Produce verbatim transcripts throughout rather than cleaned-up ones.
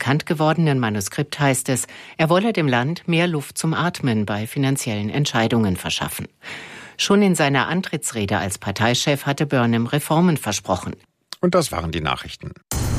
bekannt gewordenen Manuskript heißt es, er wolle dem Land mehr Luft zum Atmen bei finanziellen Entscheidungen verschaffen. Schon in seiner Antrittsrede als Parteichef hatte Burnham Reformen versprochen. Und das waren die Nachrichten.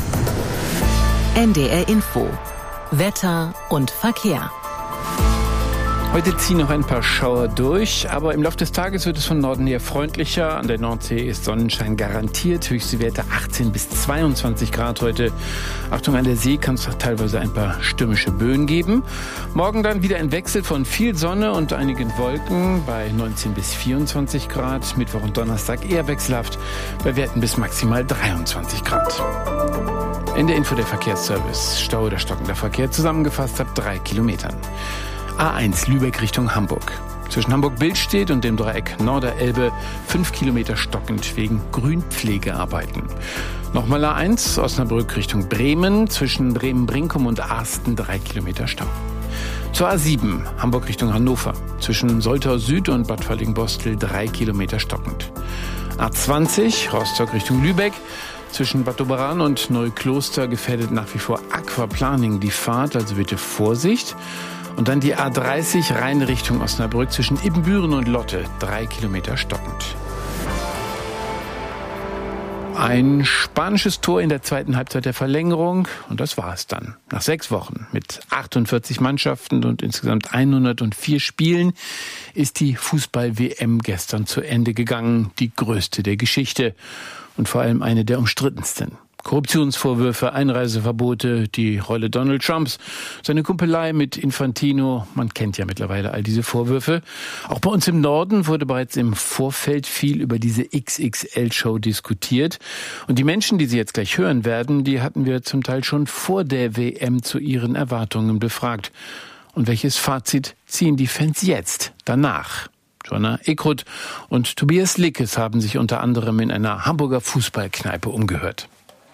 N D R Info. Wetter und Verkehr. Heute ziehen noch ein paar Schauer durch, aber im Laufe des Tages wird es von Norden her freundlicher. An der Nordsee ist Sonnenschein garantiert. Höchste Werte achtzehn bis zweiundzwanzig Grad heute. Achtung, an der See kann es teilweise ein paar stürmische Böen geben. Morgen dann wieder ein Wechsel von viel Sonne und einigen Wolken bei neunzehn bis vierundzwanzig Grad. Mittwoch und Donnerstag eher wechselhaft bei Werten bis maximal dreiundzwanzig Grad. In der Info der Verkehrsservice. Stau oder stockender Verkehr zusammengefasst ab drei Kilometern. A eins Lübeck Richtung Hamburg. Zwischen Hamburg-Billstedt und dem Dreieck Norderelbe fünf Kilometer stockend wegen Grünpflegearbeiten. Nochmal A eins Osnabrück Richtung Bremen. Zwischen Bremen-Brinkum und Arsten drei Kilometer Stau. Zur A sieben Hamburg Richtung Hannover. Zwischen Soltau Süd und Bad Fallingbostel drei Kilometer stockend. A zwanzig Rostock Richtung Lübeck. Zwischen Bad Doberan und Neukloster gefährdet nach wie vor Aquaplaning die Fahrt, also bitte Vorsicht. Und dann die A dreißig rein Richtung Osnabrück zwischen Ibbenbüren und Lotte, drei Kilometer stockend. Ein spanisches Tor in der zweiten Halbzeit der Verlängerung und das war es dann. Nach sechs Wochen mit achtundvierzig Mannschaften und insgesamt hundertvier Spielen ist die Fußball-W M gestern zu Ende gegangen. Die größte der Geschichte und vor allem eine der umstrittensten. Korruptionsvorwürfe, Einreiseverbote, die Rolle Donald Trumps, seine Kumpelei mit Infantino. Man kennt ja mittlerweile all diese Vorwürfe. Auch bei uns im Norden wurde bereits im Vorfeld viel über diese X X L-Show diskutiert. Und die Menschen, die Sie jetzt gleich hören werden, die hatten wir zum Teil schon vor der W M zu ihren Erwartungen befragt. Und welches Fazit ziehen die Fans jetzt, danach? Joanna Eckroth und Tobias Lickes haben sich unter anderem in einer Hamburger Fußballkneipe umgehört.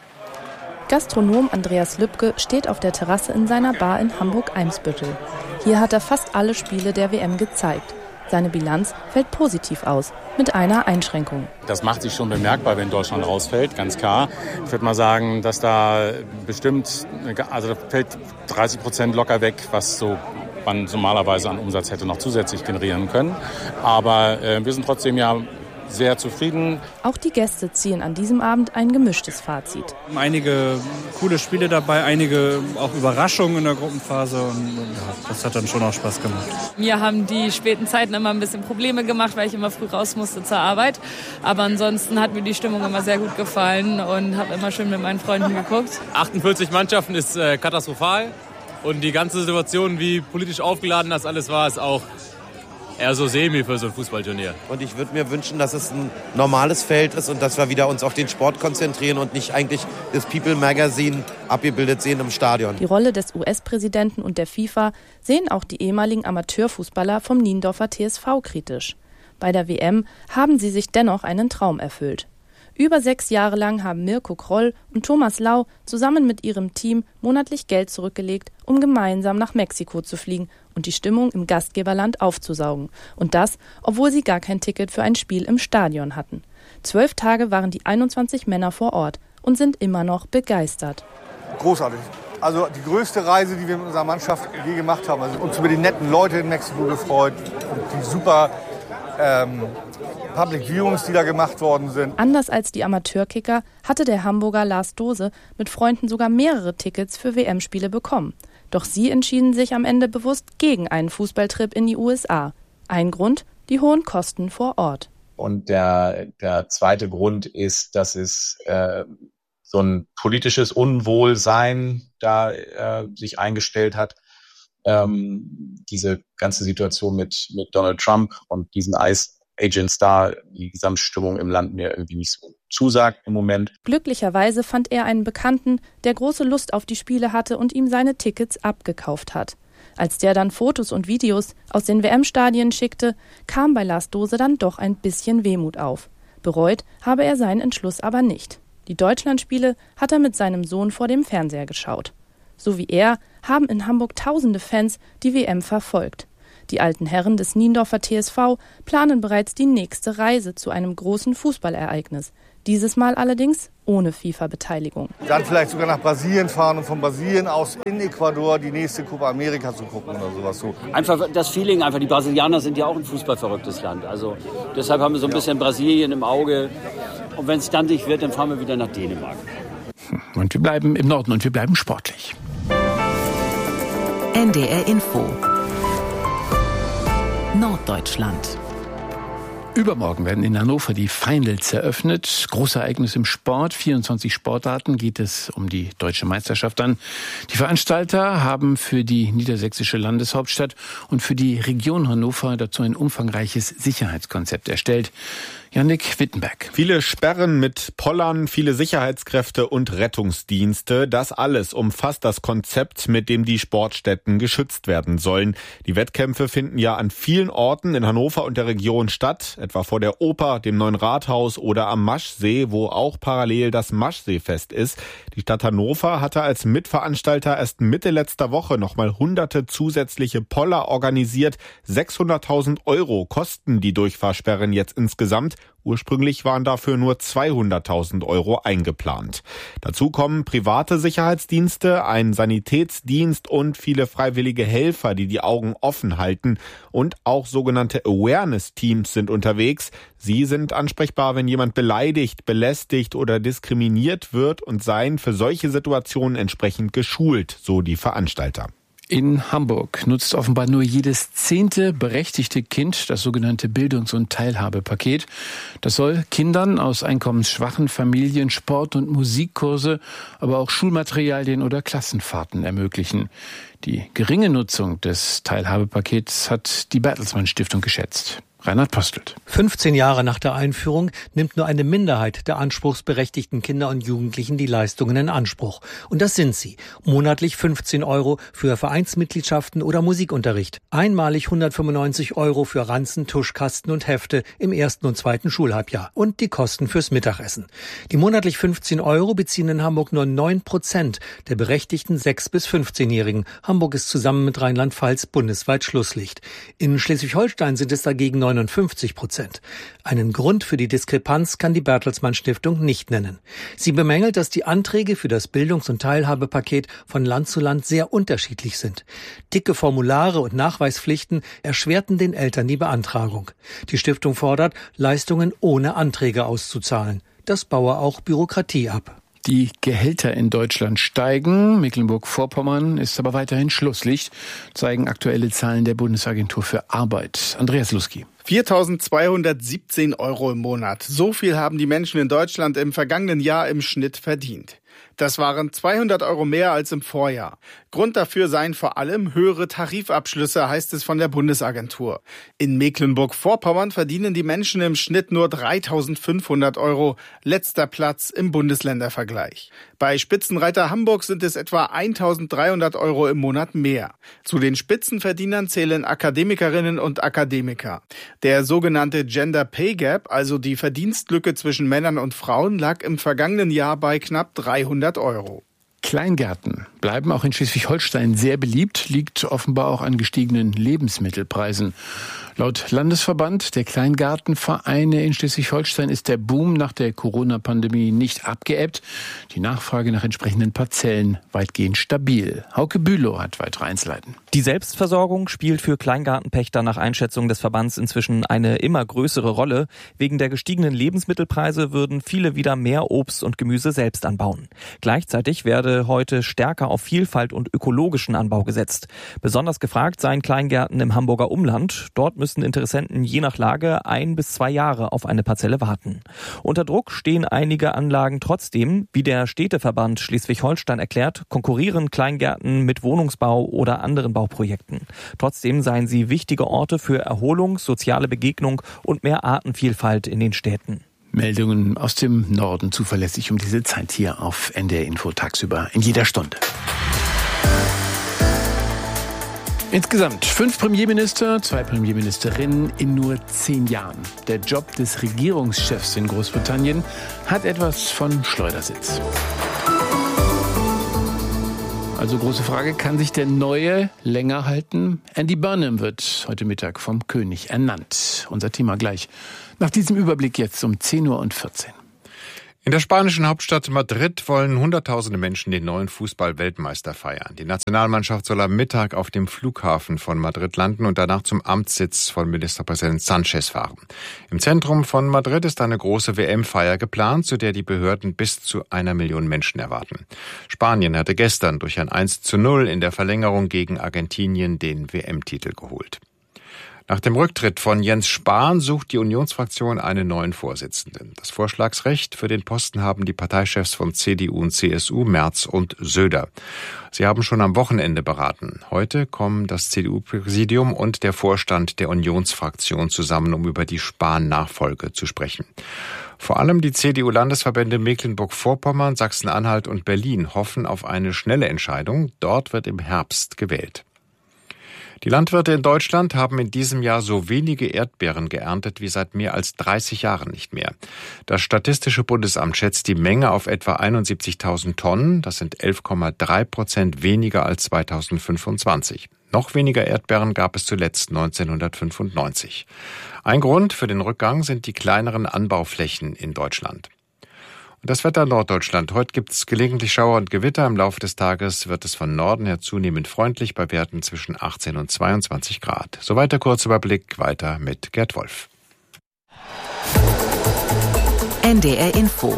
Gastronom Andreas Lübke steht auf der Terrasse in seiner Bar in Hamburg-Eimsbüttel. Hier hat er fast alle Spiele der W M gezeigt. Seine Bilanz fällt positiv aus, mit einer Einschränkung. Das macht sich schon bemerkbar, wenn Deutschland rausfällt, ganz klar. Ich würde mal sagen, dass da bestimmt, also da fällt dreißig Prozent locker weg, was so man normalerweise an Umsatz hätte noch zusätzlich generieren können. Aber äh, wir sind trotzdem ja sehr zufrieden. Auch die Gäste ziehen an diesem Abend ein gemischtes Fazit. Einige coole Spiele dabei, einige auch Überraschungen in der Gruppenphase und ja, das hat dann schon auch Spaß gemacht. Mir haben die späten Zeiten immer ein bisschen Probleme gemacht, weil ich immer früh raus musste zur Arbeit. Aber ansonsten hat mir die Stimmung immer sehr gut gefallen und habe immer schön mit meinen Freunden geguckt. achtundvierzig Mannschaften ist äh, katastrophal und die ganze Situation, wie politisch aufgeladen das alles war, ist auch eher so semi für so ein Fußballturnier. Und ich würde mir wünschen, dass es ein normales Feld ist und dass wir wieder uns auf den Sport konzentrieren und nicht eigentlich das People Magazine abgebildet sehen im Stadion. Die Rolle des U S-Präsidenten und der FIFA sehen auch die ehemaligen Amateurfußballer vom Niendorfer T S V kritisch. Bei der W M haben sie sich dennoch einen Traum erfüllt. Über sechs Jahre lang haben Mirko Kroll und Thomas Lau zusammen mit ihrem Team monatlich Geld zurückgelegt, um gemeinsam nach Mexiko zu fliegen und die Stimmung im Gastgeberland aufzusaugen. Und das, obwohl sie gar kein Ticket für ein Spiel im Stadion hatten. Zwölf Tage waren die einundzwanzig Männer vor Ort und sind immer noch begeistert. Großartig. Also die größte Reise, die wir mit unserer Mannschaft je gemacht haben. Also uns über die netten Leute in Mexiko gefreut und die super ähm, Public Viewings, die da gemacht worden sind. Anders als die Amateurkicker hatte der Hamburger Lars Dose mit Freunden sogar mehrere Tickets für W M-Spiele bekommen. Doch sie entschieden sich am Ende bewusst gegen einen Fußballtrip in die U S A. Ein Grund, die hohen Kosten vor Ort. Und der, der zweite Grund ist, dass es äh, so ein politisches Unwohlsein da äh, sich eingestellt hat. Ähm, diese ganze Situation mit, mit Donald Trump und diesen Eis Agents da, die Gesamtstimmung im Land mir irgendwie nicht so zusagt im Moment. Glücklicherweise fand er einen Bekannten, der große Lust auf die Spiele hatte und ihm seine Tickets abgekauft hat. Als der dann Fotos und Videos aus den W M-Stadien schickte, kam bei Lars Dose dann doch ein bisschen Wehmut auf. Bereut habe er seinen Entschluss aber nicht. Die Deutschlandspiele hat er mit seinem Sohn vor dem Fernseher geschaut. So wie er haben in Hamburg tausende Fans die W M verfolgt. Die alten Herren des Niendorfer T S V planen bereits die nächste Reise zu einem großen Fußballereignis. Dieses Mal allerdings ohne FIFA-Beteiligung. Dann vielleicht sogar nach Brasilien fahren und von Brasilien aus in Ecuador die nächste Copa America zu gucken oder sowas. So. Einfach das Feeling, einfach die Brasilianer sind ja auch ein fußballverrücktes Land. Also deshalb haben wir so ein bisschen Brasilien im Auge. Und wenn es dann nicht wird, dann fahren wir wieder nach Dänemark. Und wir bleiben im Norden und wir bleiben sportlich. N D R Info. Norddeutschland. Übermorgen werden in Hannover die Finals eröffnet. Großes Ereignis im Sport. vierundzwanzig Sportarten geht es um die deutsche Meisterschaft an. Die Veranstalter haben für die niedersächsische Landeshauptstadt und für die Region Hannover dazu ein umfangreiches Sicherheitskonzept erstellt. Jannik Wittenberg. Viele Sperren mit Pollern, viele Sicherheitskräfte und Rettungsdienste. Das alles umfasst das Konzept, mit dem die Sportstätten geschützt werden sollen. Die Wettkämpfe finden ja an vielen Orten in Hannover und der Region statt, etwa vor der Oper, dem neuen Rathaus oder am Maschsee, wo auch parallel das Maschseefest ist. Die Stadt Hannover hatte als Mitveranstalter erst Mitte letzter Woche nochmal hunderte zusätzliche Poller organisiert. sechshunderttausend Euro kosten die Durchfahrsperren jetzt insgesamt. Ursprünglich waren dafür nur zweihunderttausend Euro eingeplant. Dazu kommen private Sicherheitsdienste, ein Sanitätsdienst und viele freiwillige Helfer, die die Augen offen halten. Und auch sogenannte Awareness-Teams sind unterwegs. Sie sind ansprechbar, wenn jemand beleidigt, belästigt oder diskriminiert wird und seien für solche Situationen entsprechend geschult, so die Veranstalter. In Hamburg nutzt offenbar nur jedes zehnte berechtigte Kind das sogenannte Bildungs- und Teilhabepaket. Das soll Kindern aus einkommensschwachen Familien Sport- und Musikkurse, aber auch Schulmaterialien oder Klassenfahrten ermöglichen. Die geringe Nutzung des Teilhabepakets hat die Bertelsmann Stiftung geschätzt. Reinhard Postelt. fünfzehn Jahre nach der Einführung nimmt nur eine Minderheit der anspruchsberechtigten Kinder und Jugendlichen die Leistungen in Anspruch. Und das sind sie. Monatlich fünfzehn Euro für Vereinsmitgliedschaften oder Musikunterricht. Einmalig hundertfünfundneunzig Euro für Ranzen, Tuschkasten und Hefte im ersten und zweiten Schulhalbjahr. Und die Kosten fürs Mittagessen. Die monatlich fünfzehn Euro beziehen in Hamburg nur neun Prozent der berechtigten sechs- bis fünfzehnjährigen. Hamburg ist zusammen mit Rheinland-Pfalz bundesweit Schlusslicht. In Schleswig-Holstein sind es dagegen neunundfünfzig Prozent. Einen Grund für die Diskrepanz kann die Bertelsmann Stiftung nicht nennen. Sie bemängelt, dass die Anträge für das Bildungs- und Teilhabepaket von Land zu Land sehr unterschiedlich sind. Dicke Formulare und Nachweispflichten erschwerten den Eltern die Beantragung. Die Stiftung fordert, Leistungen ohne Anträge auszuzahlen. Das baue auch Bürokratie ab. Die Gehälter in Deutschland steigen. Mecklenburg-Vorpommern ist aber weiterhin Schlusslicht, zeigen aktuelle Zahlen der Bundesagentur für Arbeit. Andreas Luski. viertausendzweihundertsiebzehn Euro im Monat. So viel haben die Menschen in Deutschland im vergangenen Jahr im Schnitt verdient. Das waren zweihundert Euro mehr als im Vorjahr. Grund dafür seien vor allem höhere Tarifabschlüsse, heißt es von der Bundesagentur. In Mecklenburg-Vorpommern verdienen die Menschen im Schnitt nur dreitausendfünfhundert Euro, letzter Platz im Bundesländervergleich. Bei Spitzenreiter Hamburg sind es etwa eintausenddreihundert Euro im Monat mehr. Zu den Spitzenverdienern zählen Akademikerinnen und Akademiker. Der sogenannte Gender Pay Gap, also die Verdienstlücke zwischen Männern und Frauen, lag im vergangenen Jahr bei knapp dreihundert Euro. Kleingärten bleiben auch in Schleswig-Holstein sehr beliebt, liegt offenbar auch an gestiegenen Lebensmittelpreisen. Laut Landesverband der Kleingartenvereine in Schleswig-Holstein ist der Boom nach der Corona-Pandemie nicht abgeebbt. Die Nachfrage nach entsprechenden Parzellen weitgehend stabil. Hauke Bülow hat weitere Einzelheiten. Die Selbstversorgung spielt für Kleingartenpächter nach Einschätzung des Verbands inzwischen eine immer größere Rolle. Wegen der gestiegenen Lebensmittelpreise würden viele wieder mehr Obst und Gemüse selbst anbauen. Gleichzeitig werde heute stärker auf Vielfalt und ökologischen Anbau gesetzt. Besonders gefragt seien Kleingärten im Hamburger Umland. Dort müssen Interessenten je nach Lage ein bis zwei Jahre auf eine Parzelle warten. Unter Druck stehen einige Anlagen trotzdem. Wie der Städteverband Schleswig-Holstein erklärt, konkurrieren Kleingärten mit Wohnungsbau oder anderen Bauprojekten. Trotzdem seien sie wichtige Orte für Erholung, soziale Begegnung und mehr Artenvielfalt in den Städten. Meldungen aus dem Norden zuverlässig um diese Zeit hier auf N D R Info tagsüber in jeder Stunde. Insgesamt fünf Premierminister, zwei Premierministerinnen in nur zehn Jahren. Der Job des Regierungschefs in Großbritannien hat etwas von Schleudersitz. Also große Frage, kann sich der Neue länger halten? Andy Burnham wird heute Mittag vom König ernannt. Unser Thema gleich. Nach diesem Überblick jetzt um zehn Uhr vierzehn. In der spanischen Hauptstadt Madrid wollen Hunderttausende Menschen den neuen Fußball-Weltmeister feiern. Die Nationalmannschaft soll am Mittag auf dem Flughafen von Madrid landen und danach zum Amtssitz von Ministerpräsident Sánchez fahren. Im Zentrum von Madrid ist eine große W M-Feier geplant, zu der die Behörden bis zu einer Million Menschen erwarten. Spanien hatte gestern durch ein eins zu null in der Verlängerung gegen Argentinien den W M-Titel geholt. Nach dem Rücktritt von Jens Spahn sucht die Unionsfraktion einen neuen Vorsitzenden. Das Vorschlagsrecht für den Posten haben die Parteichefs von C D U und C S U, Merz und Söder. Sie haben schon am Wochenende beraten. Heute kommen das C D U-Präsidium und der Vorstand der Unionsfraktion zusammen, um über die Spahn-Nachfolge zu sprechen. Vor allem die C D U-Landesverbände Mecklenburg-Vorpommern, Sachsen-Anhalt und Berlin hoffen auf eine schnelle Entscheidung. Dort wird im Herbst gewählt. Die Landwirte in Deutschland haben in diesem Jahr so wenige Erdbeeren geerntet wie seit mehr als dreißig Jahren nicht mehr. Das Statistische Bundesamt schätzt die Menge auf etwa einundsiebzigtausend Tonnen. Das sind elf Komma drei Prozent weniger als zweitausendfünfundzwanzig. Noch weniger Erdbeeren gab es zuletzt neunzehnhundertfünfundneunzig. Ein Grund für den Rückgang sind die kleineren Anbauflächen in Deutschland. Das Wetter in Norddeutschland. Heute gibt es gelegentlich Schauer und Gewitter. Im Laufe des Tages wird es von Norden her zunehmend freundlich bei Werten zwischen achtzehn und zweiundzwanzig Grad. Soweit der Kurzüberblick. Weiter mit Gerd Wolf. N D R Info.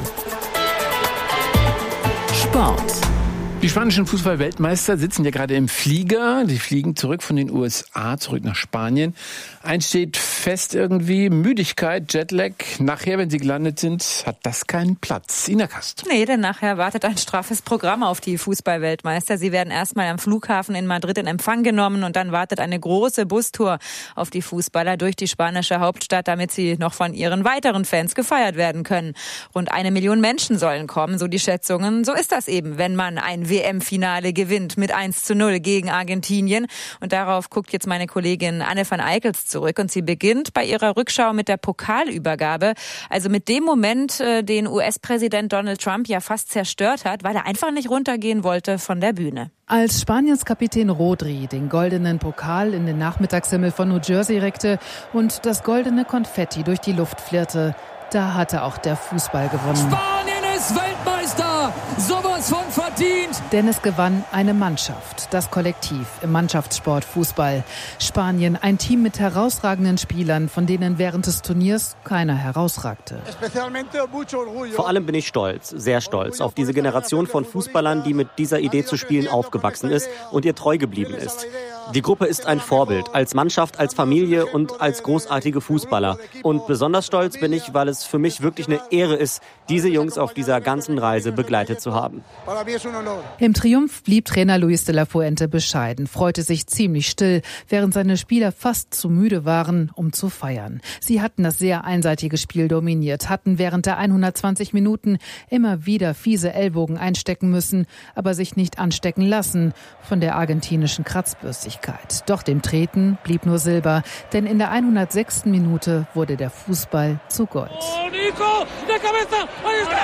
Sport. Die spanischen Fußball-Weltmeister sitzen ja gerade im Flieger. Die fliegen zurück von den U S A, zurück nach Spanien. Eins steht fest irgendwie, Müdigkeit, Jetlag. Nachher, wenn sie gelandet sind, hat das keinen Platz. Ina Kast. Nee, denn nachher wartet ein straffes Programm auf die Fußball-Weltmeister. Sie werden erstmal am Flughafen in Madrid in Empfang genommen und dann wartet eine große Bustour auf die Fußballer durch die spanische Hauptstadt, damit sie noch von ihren weiteren Fans gefeiert werden können. Rund eine Million Menschen sollen kommen, so die Schätzungen. So ist das eben, wenn man ein W M-Finale gewinnt mit eins zu null gegen Argentinien. Und darauf guckt jetzt meine Kollegin Anne van Eickels zurück. Und sie beginnt bei ihrer Rückschau mit der Pokalübergabe. Also mit dem Moment, den U S-Präsident Donald Trump ja fast zerstört hat, weil er einfach nicht runtergehen wollte von der Bühne. Als Spaniens Kapitän Rodri den goldenen Pokal in den Nachmittagshimmel von New Jersey reckte und das goldene Konfetti durch die Luft flirrte, da hatte auch der Fußball gewonnen. Spanien ist Weltmeister! Sowas von verdient! Denn es gewann eine Mannschaft, das Kollektiv im Mannschaftssport Fußball. Spanien, ein Team mit herausragenden Spielern, von denen während des Turniers keiner herausragte. Vor allem bin ich stolz, sehr stolz auf diese Generation von Fußballern, die mit dieser Idee zu spielen aufgewachsen ist und ihr treu geblieben ist. Die Gruppe ist ein Vorbild, als Mannschaft, als Familie und als großartige Fußballer. Und besonders stolz bin ich, weil es für mich wirklich eine Ehre ist, diese Jungs auf dieser ganzen Reise begleitet zu haben. Im Triumph blieb Trainer Luis de la Fuente bescheiden, freute sich ziemlich still, während seine Spieler fast zu müde waren, um zu feiern. Sie hatten das sehr einseitige Spiel dominiert, hatten während der hundertzwanzig Minuten immer wieder fiese Ellbogen einstecken müssen, aber sich nicht anstecken lassen von der argentinischen Kratzbürstigkeit. Doch dem Treten blieb nur Silber, denn in der hundertsechsten Minute wurde der Fußball zu Gold. Oh, Nico, der Cabeza, ahí está.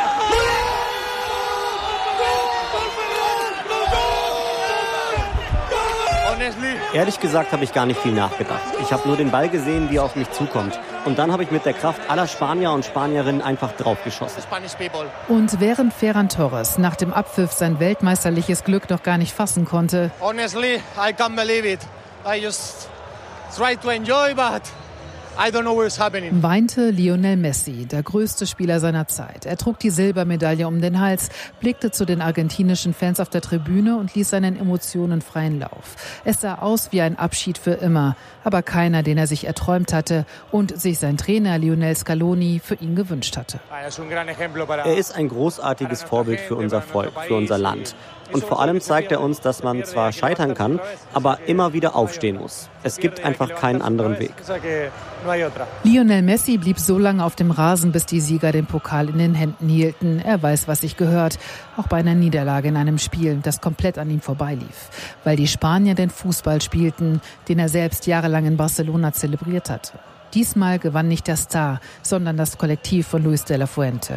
Ehrlich gesagt habe ich gar nicht viel nachgedacht. Ich habe nur den Ball gesehen, wie er auf mich zukommt. Und dann habe ich mit der Kraft aller Spanier und Spanierinnen einfach draufgeschossen. Und während Ferran Torres nach dem Abpfiff sein weltmeisterliches Glück noch gar nicht fassen konnte, Honestly, I can't believe it. I just try to enjoy, but I don't know what's happening. weinte Lionel Messi, der größte Spieler seiner Zeit. Er trug die Silbermedaille um den Hals, blickte zu den argentinischen Fans auf der Tribüne und ließ seinen Emotionen freien Lauf. Es sah aus wie ein Abschied für immer, aber keiner, den er sich erträumt hatte und sich sein Trainer Lionel Scaloni für ihn gewünscht hatte. Er ist ein großartiges Vorbild für unser Volk, für unser Land. Und vor allem zeigt er uns, dass man zwar scheitern kann, aber immer wieder aufstehen muss. Es gibt einfach keinen anderen Weg. Lionel Messi blieb so lange auf dem Rasen, bis die Sieger den Pokal in den Händen hielten. Er weiß, was sich gehört, auch bei einer Niederlage in einem Spiel, das komplett an ihm vorbeilief. Weil die Spanier den Fußball spielten, den er selbst jahrelang in Barcelona zelebriert hatte. Diesmal gewann nicht der Star, sondern das Kollektiv von Luis de la Fuente.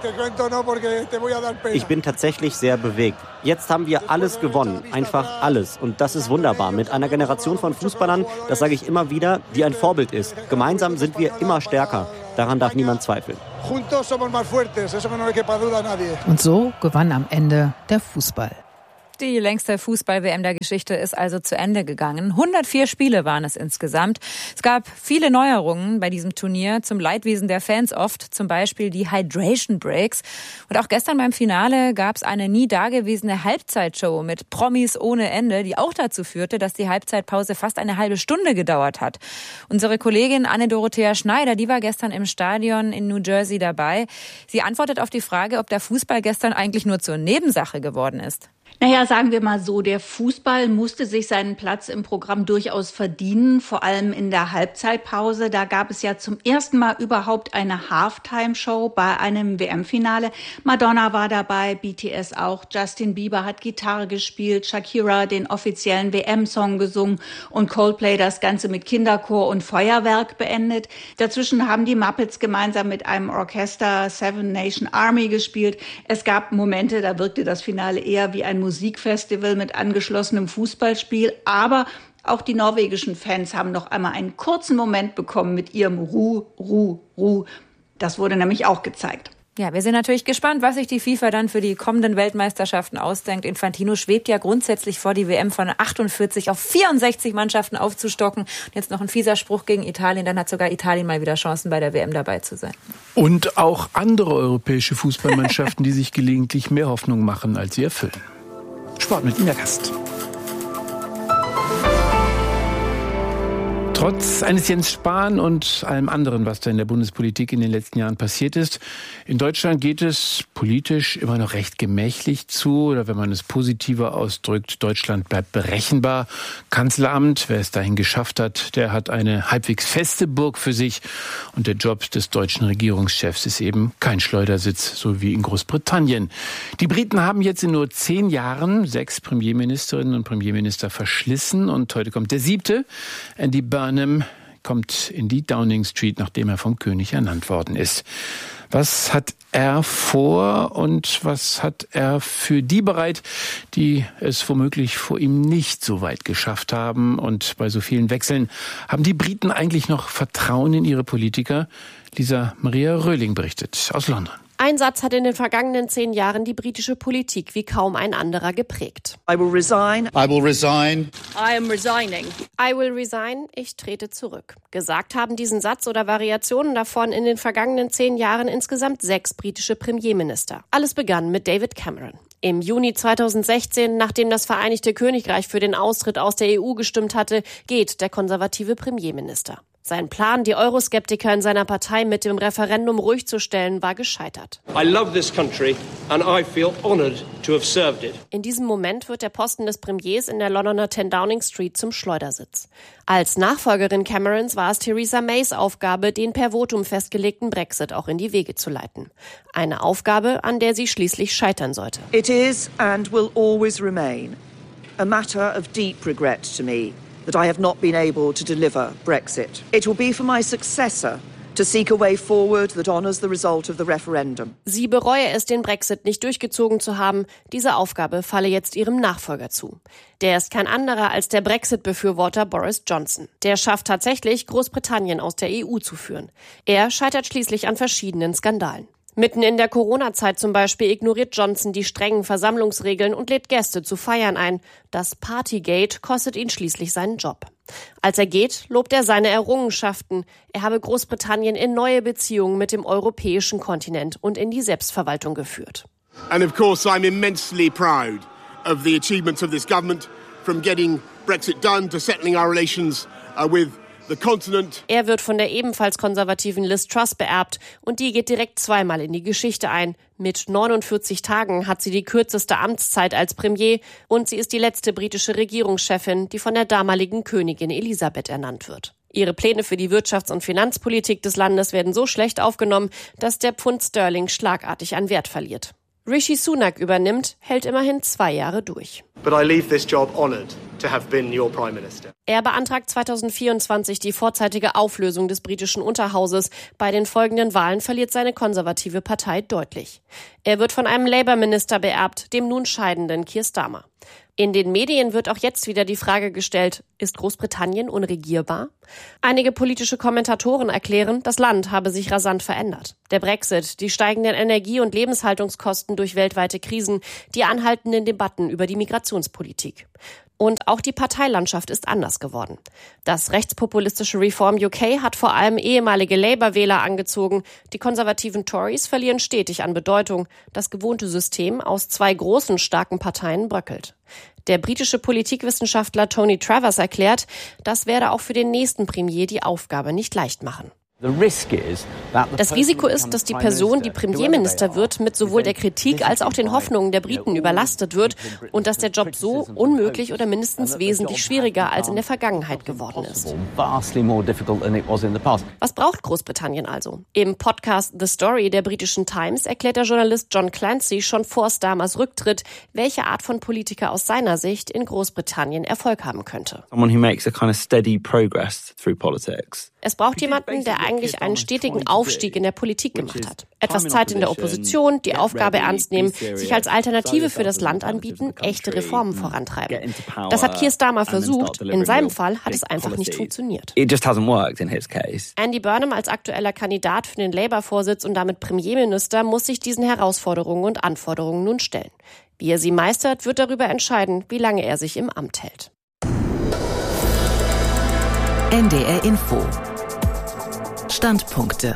Ich bin tatsächlich sehr bewegt. Jetzt haben wir alles gewonnen, einfach alles. Und das ist wunderbar. Mit einer Generation von Fußballern, das sage ich immer wieder, die ein Vorbild ist. Gemeinsam sind wir immer stärker. Daran darf niemand zweifeln. Und so gewann am Ende der Fußball. Die längste Fußball-W M der Geschichte ist also zu Ende gegangen. hundertvier Spiele waren es insgesamt. Es gab viele Neuerungen bei diesem Turnier, zum Leidwesen der Fans oft, zum Beispiel die Hydration Breaks. Und auch gestern beim Finale gab es eine nie dagewesene Halbzeitshow mit Promis ohne Ende, die auch dazu führte, dass die Halbzeitpause fast eine halbe Stunde gedauert hat. Unsere Kollegin Anne-Dorothea Schneider, die war gestern im Stadion in New Jersey dabei. Sie antwortet auf die Frage, ob der Fußball gestern eigentlich nur zur Nebensache geworden ist. Naja, sagen wir mal so, der Fußball musste sich seinen Platz im Programm durchaus verdienen, vor allem in der Halbzeitpause. Da gab es ja zum ersten Mal überhaupt eine Halftime-Show bei einem W M-Finale. Madonna war dabei, B T S auch, Justin Bieber hat Gitarre gespielt, Shakira den offiziellen W M-Song gesungen und Coldplay das Ganze mit Kinderchor und Feuerwerk beendet. Dazwischen haben die Muppets gemeinsam mit einem Orchester Seven Nation Army gespielt. Es gab Momente, da wirkte das Finale eher wie ein Musikfestival mit angeschlossenem Fußballspiel, aber auch die norwegischen Fans haben noch einmal einen kurzen Moment bekommen mit ihrem Ruh, Ruh, Ruh. Das wurde nämlich auch gezeigt. Ja, wir sind natürlich gespannt, was sich die FIFA dann für die kommenden Weltmeisterschaften ausdenkt. Infantino schwebt ja grundsätzlich vor, die W M von achtundvierzig auf vierundsechzig Mannschaften aufzustocken. Und jetzt noch ein fieser Spruch gegen Italien, dann hat sogar Italien mal wieder Chancen, bei der W M dabei zu sein. Und auch andere europäische Fußballmannschaften, die sich gelegentlich mehr Hoffnung machen, als sie erfüllen. Sport mit Ina Gast. Trotz eines Jens Spahn und allem anderen, was da in der Bundespolitik in den letzten Jahren passiert ist, in Deutschland geht es politisch immer noch recht gemächlich zu. Oder wenn man es positiver ausdrückt, Deutschland bleibt berechenbar. Kanzleramt, wer es dahin geschafft hat, der hat eine halbwegs feste Burg für sich. Und der Job des deutschen Regierungschefs ist eben kein Schleudersitz, so wie in Großbritannien. Die Briten haben jetzt in nur zehn Jahren sechs Premierministerinnen und Premierminister verschlissen. Und heute kommt der siebte, Andy Burnham, kommt in die Downing Street, nachdem er vom König ernannt worden ist. Was hat er vor und was hat er für die bereit, die es womöglich vor ihm nicht so weit geschafft haben? Und bei so vielen Wechseln haben die Briten eigentlich noch Vertrauen in ihre Politiker? Lisa Maria Röhling berichtet aus London. Ein Satz hat in den vergangenen zehn Jahren die britische Politik wie kaum ein anderer geprägt. I will resign. I will resign. I am resigning. I will resign. Ich trete zurück. Gesagt haben diesen Satz oder Variationen davon in den vergangenen zehn Jahren insgesamt sechs britische Premierminister. Alles begann mit David Cameron. Im Juni zweitausendsechzehn, nachdem das Vereinigte Königreich für den Austritt aus der E U gestimmt hatte, geht der konservative Premierminister. Sein Plan, die Euroskeptiker in seiner Partei mit dem Referendum ruhig zu stellen, war gescheitert. I love this country and I feel honored to have served it. In diesem Moment wird der Posten des Premiers in der Londoner zehn Downing Street zum Schleudersitz. Als Nachfolgerin Camerons war es Theresa Mays Aufgabe, den per Votum festgelegten Brexit auch in die Wege zu leiten. Eine Aufgabe, an der sie schließlich scheitern sollte. It is and will always remain a matter of deep regret to me that I have not been able to deliver Brexit. It will be for my successor to seek a way forward that honours the result of the referendum. Sie bereue es, den Brexit nicht durchgezogen zu haben. Diese Aufgabe falle jetzt ihrem Nachfolger zu. Der ist kein anderer als der Brexit-Befürworter Boris Johnson. Der schafft tatsächlich, Großbritannien aus der E U zu führen. Er scheitert schließlich an verschiedenen Skandalen. Mitten in der Corona-Zeit zum Beispiel ignoriert Johnson die strengen Versammlungsregeln und lädt Gäste zu Feiern ein. Das Partygate kostet ihn schließlich seinen Job. Als er geht, lobt er seine Errungenschaften. Er habe Großbritannien in neue Beziehungen mit dem europäischen Kontinent und in die Selbstverwaltung geführt. And of course I'm immensely proud of the achievements of this government, from getting Brexit done to settling our relations uh, with Er wird von der ebenfalls konservativen Liz Truss beerbt und die geht direkt zweimal in die Geschichte ein. Mit neunundvierzig Tagen hat sie die kürzeste Amtszeit als Premier und sie ist die letzte britische Regierungschefin, die von der damaligen Königin Elisabeth ernannt wird. Ihre Pläne für die Wirtschafts- und Finanzpolitik des Landes werden so schlecht aufgenommen, dass der Pfund Sterling schlagartig an Wert verliert. Rishi Sunak übernimmt, hält immerhin zwei Jahre durch. But I leave this job honored to have been your Prime Minister. Er beantragt zweitausendvierundzwanzig die vorzeitige Auflösung des britischen Unterhauses. Bei den folgenden Wahlen verliert seine konservative Partei deutlich. Er wird von einem Labour-Minister beerbt, dem nun scheidenden Keir Starmer. In den Medien wird auch jetzt wieder die Frage gestellt, ist Großbritannien unregierbar? Einige politische Kommentatoren erklären, das Land habe sich rasant verändert. Der Brexit, die steigenden Energie- und Lebenshaltungskosten durch weltweite Krisen, die anhaltenden Debatten über die Migrationspolitik. Und auch die Parteilandschaft ist anders geworden. Das rechtspopulistische Reform U K hat vor allem ehemalige Labour-Wähler angezogen. Die konservativen Tories verlieren stetig an Bedeutung. Das gewohnte System aus zwei großen, starken Parteien bröckelt. Der britische Politikwissenschaftler Tony Travers erklärt, das werde auch für den nächsten Premier die Aufgabe nicht leicht machen. Das Risiko ist, dass die Person, die Premierminister wird, mit sowohl der Kritik als auch den Hoffnungen der Briten überlastet wird und dass der Job so unmöglich oder mindestens wesentlich schwieriger als in der Vergangenheit geworden ist. Was braucht Großbritannien also? Im Podcast The Story der britischen Times erklärt der Journalist John Clancy schon vor Starmers Rücktritt, welche Art von Politiker aus seiner Sicht in Großbritannien Erfolg haben könnte. Es braucht jemanden, der eigentlich einen stetigen Aufstieg in der Politik gemacht hat. Etwas Zeit in der Opposition, die Aufgabe ernst nehmen, sich als Alternative für das Land anbieten, echte Reformen vorantreiben. Das hat Keir Starmer versucht. In seinem Fall hat es einfach nicht funktioniert. Andy Burnham als aktueller Kandidat für den Labour-Vorsitz und damit Premierminister muss sich diesen Herausforderungen und Anforderungen nun stellen. Wie er sie meistert, wird darüber entscheiden, wie lange er sich im Amt hält. N D R Info. Standpunkte.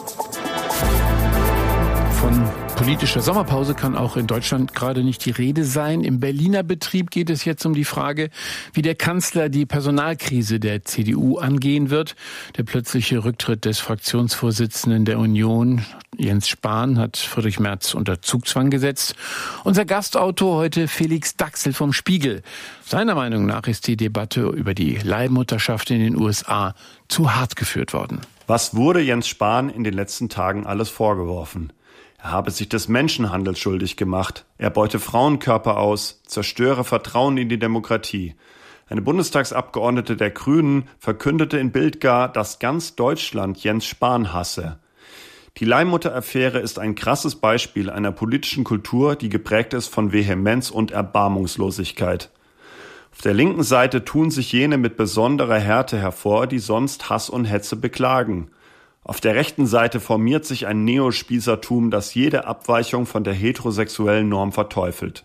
Von politischer Sommerpause kann auch in Deutschland gerade nicht die Rede sein. Im Berliner Betrieb geht es jetzt um die Frage, wie der Kanzler die Personalkrise der C D U angehen wird. Der plötzliche Rücktritt des Fraktionsvorsitzenden der Union, Jens Spahn, hat Friedrich Merz unter Zugzwang gesetzt. Unser Gastautor heute Felix Daxel vom Spiegel. Seiner Meinung nach ist die Debatte über die Leihmutterschaft in den U S A zu hart geführt worden. Was wurde Jens Spahn in den letzten Tagen alles vorgeworfen? Er habe sich des Menschenhandels schuldig gemacht. Er beute Frauenkörper aus, zerstöre Vertrauen in die Demokratie. Eine Bundestagsabgeordnete der Grünen verkündete in Bild gar, dass ganz Deutschland Jens Spahn hasse. Die Leihmutter-Affäre ist ein krasses Beispiel einer politischen Kultur, die geprägt ist von Vehemenz und Erbarmungslosigkeit. Auf der linken Seite tun sich jene mit besonderer Härte hervor, die sonst Hass und Hetze beklagen. Auf der rechten Seite formiert sich ein Neospießertum, das jede Abweichung von der heterosexuellen Norm verteufelt.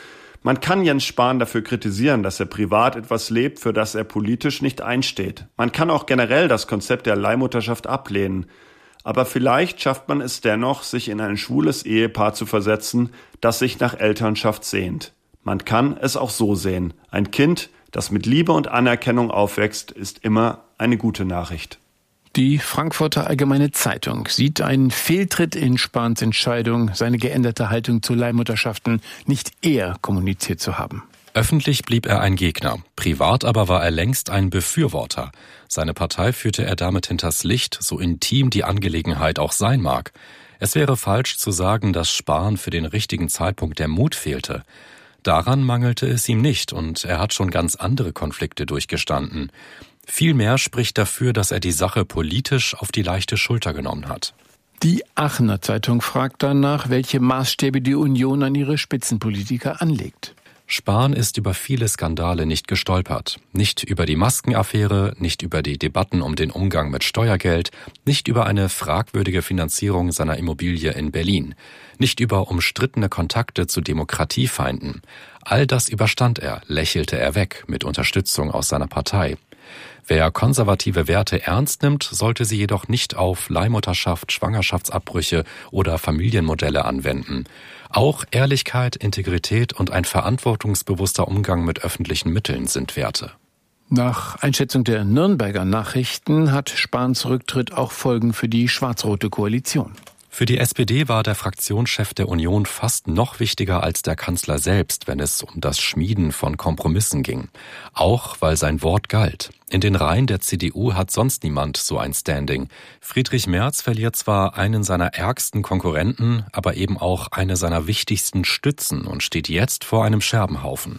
Man kann Jens Spahn dafür kritisieren, dass er privat etwas lebt, für das er politisch nicht einsteht. Man kann auch generell das Konzept der Leihmutterschaft ablehnen. Aber vielleicht schafft man es dennoch, sich in ein schwules Ehepaar zu versetzen, das sich nach Elternschaft sehnt. Man kann es auch so sehen. Ein Kind, das mit Liebe und Anerkennung aufwächst, ist immer eine gute Nachricht. Die Frankfurter Allgemeine Zeitung sieht einen Fehltritt in Spahns Entscheidung, seine geänderte Haltung zu Leihmutterschaften nicht eher kommuniziert zu haben. Öffentlich blieb er ein Gegner, privat aber war er längst ein Befürworter. Seine Partei führte er damit hinters Licht, so intim die Angelegenheit auch sein mag. Es wäre falsch zu sagen, dass Spahn für den richtigen Zeitpunkt der Mut fehlte. Daran mangelte es ihm nicht und er hat schon ganz andere Konflikte durchgestanden. Vielmehr spricht dafür, dass er die Sache politisch auf die leichte Schulter genommen hat. Die Aachener Zeitung fragt danach, welche Maßstäbe die Union an ihre Spitzenpolitiker anlegt. Spahn ist über viele Skandale nicht gestolpert. Nicht über die Maskenaffäre, nicht über die Debatten um den Umgang mit Steuergeld, nicht über eine fragwürdige Finanzierung seiner Immobilie in Berlin, nicht über umstrittene Kontakte zu Demokratiefeinden. All das überstand er, lächelte er weg, mit Unterstützung aus seiner Partei. Wer konservative Werte ernst nimmt, sollte sie jedoch nicht auf Leihmutterschaft, Schwangerschaftsabbrüche oder Familienmodelle anwenden. Auch Ehrlichkeit, Integrität und ein verantwortungsbewusster Umgang mit öffentlichen Mitteln sind Werte. Nach Einschätzung der Nürnberger Nachrichten hat Spahns Rücktritt auch Folgen für die schwarz-rote Koalition. Für die S P D war der Fraktionschef der Union fast noch wichtiger als der Kanzler selbst, wenn es um das Schmieden von Kompromissen ging. Auch weil sein Wort galt. In den Reihen der C D U hat sonst niemand so ein Standing. Friedrich Merz verliert zwar einen seiner ärgsten Konkurrenten, aber eben auch eine seiner wichtigsten Stützen und steht jetzt vor einem Scherbenhaufen.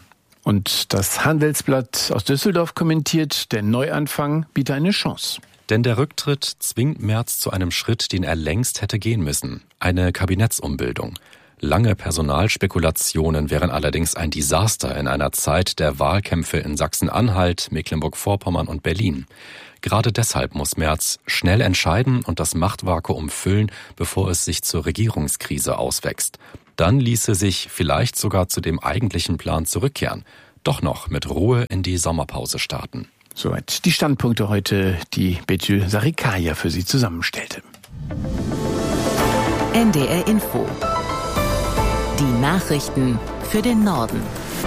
Und das Handelsblatt aus Düsseldorf kommentiert, der Neuanfang biete eine Chance. Denn der Rücktritt zwingt Merz zu einem Schritt, den er längst hätte gehen müssen. Eine Kabinettsumbildung. Lange Personalspekulationen wären allerdings ein Desaster in einer Zeit der Wahlkämpfe in Sachsen-Anhalt, Mecklenburg-Vorpommern und Berlin. Gerade deshalb muss Merz schnell entscheiden und das Machtvakuum füllen, bevor es sich zur Regierungskrise auswächst. Dann ließe sich vielleicht sogar zu dem eigentlichen Plan zurückkehren. Doch noch mit Ruhe in die Sommerpause starten. Soweit die Standpunkte heute, die Betül Sarikaya für Sie zusammenstellte. N D R Info. Die Nachrichten für den Norden.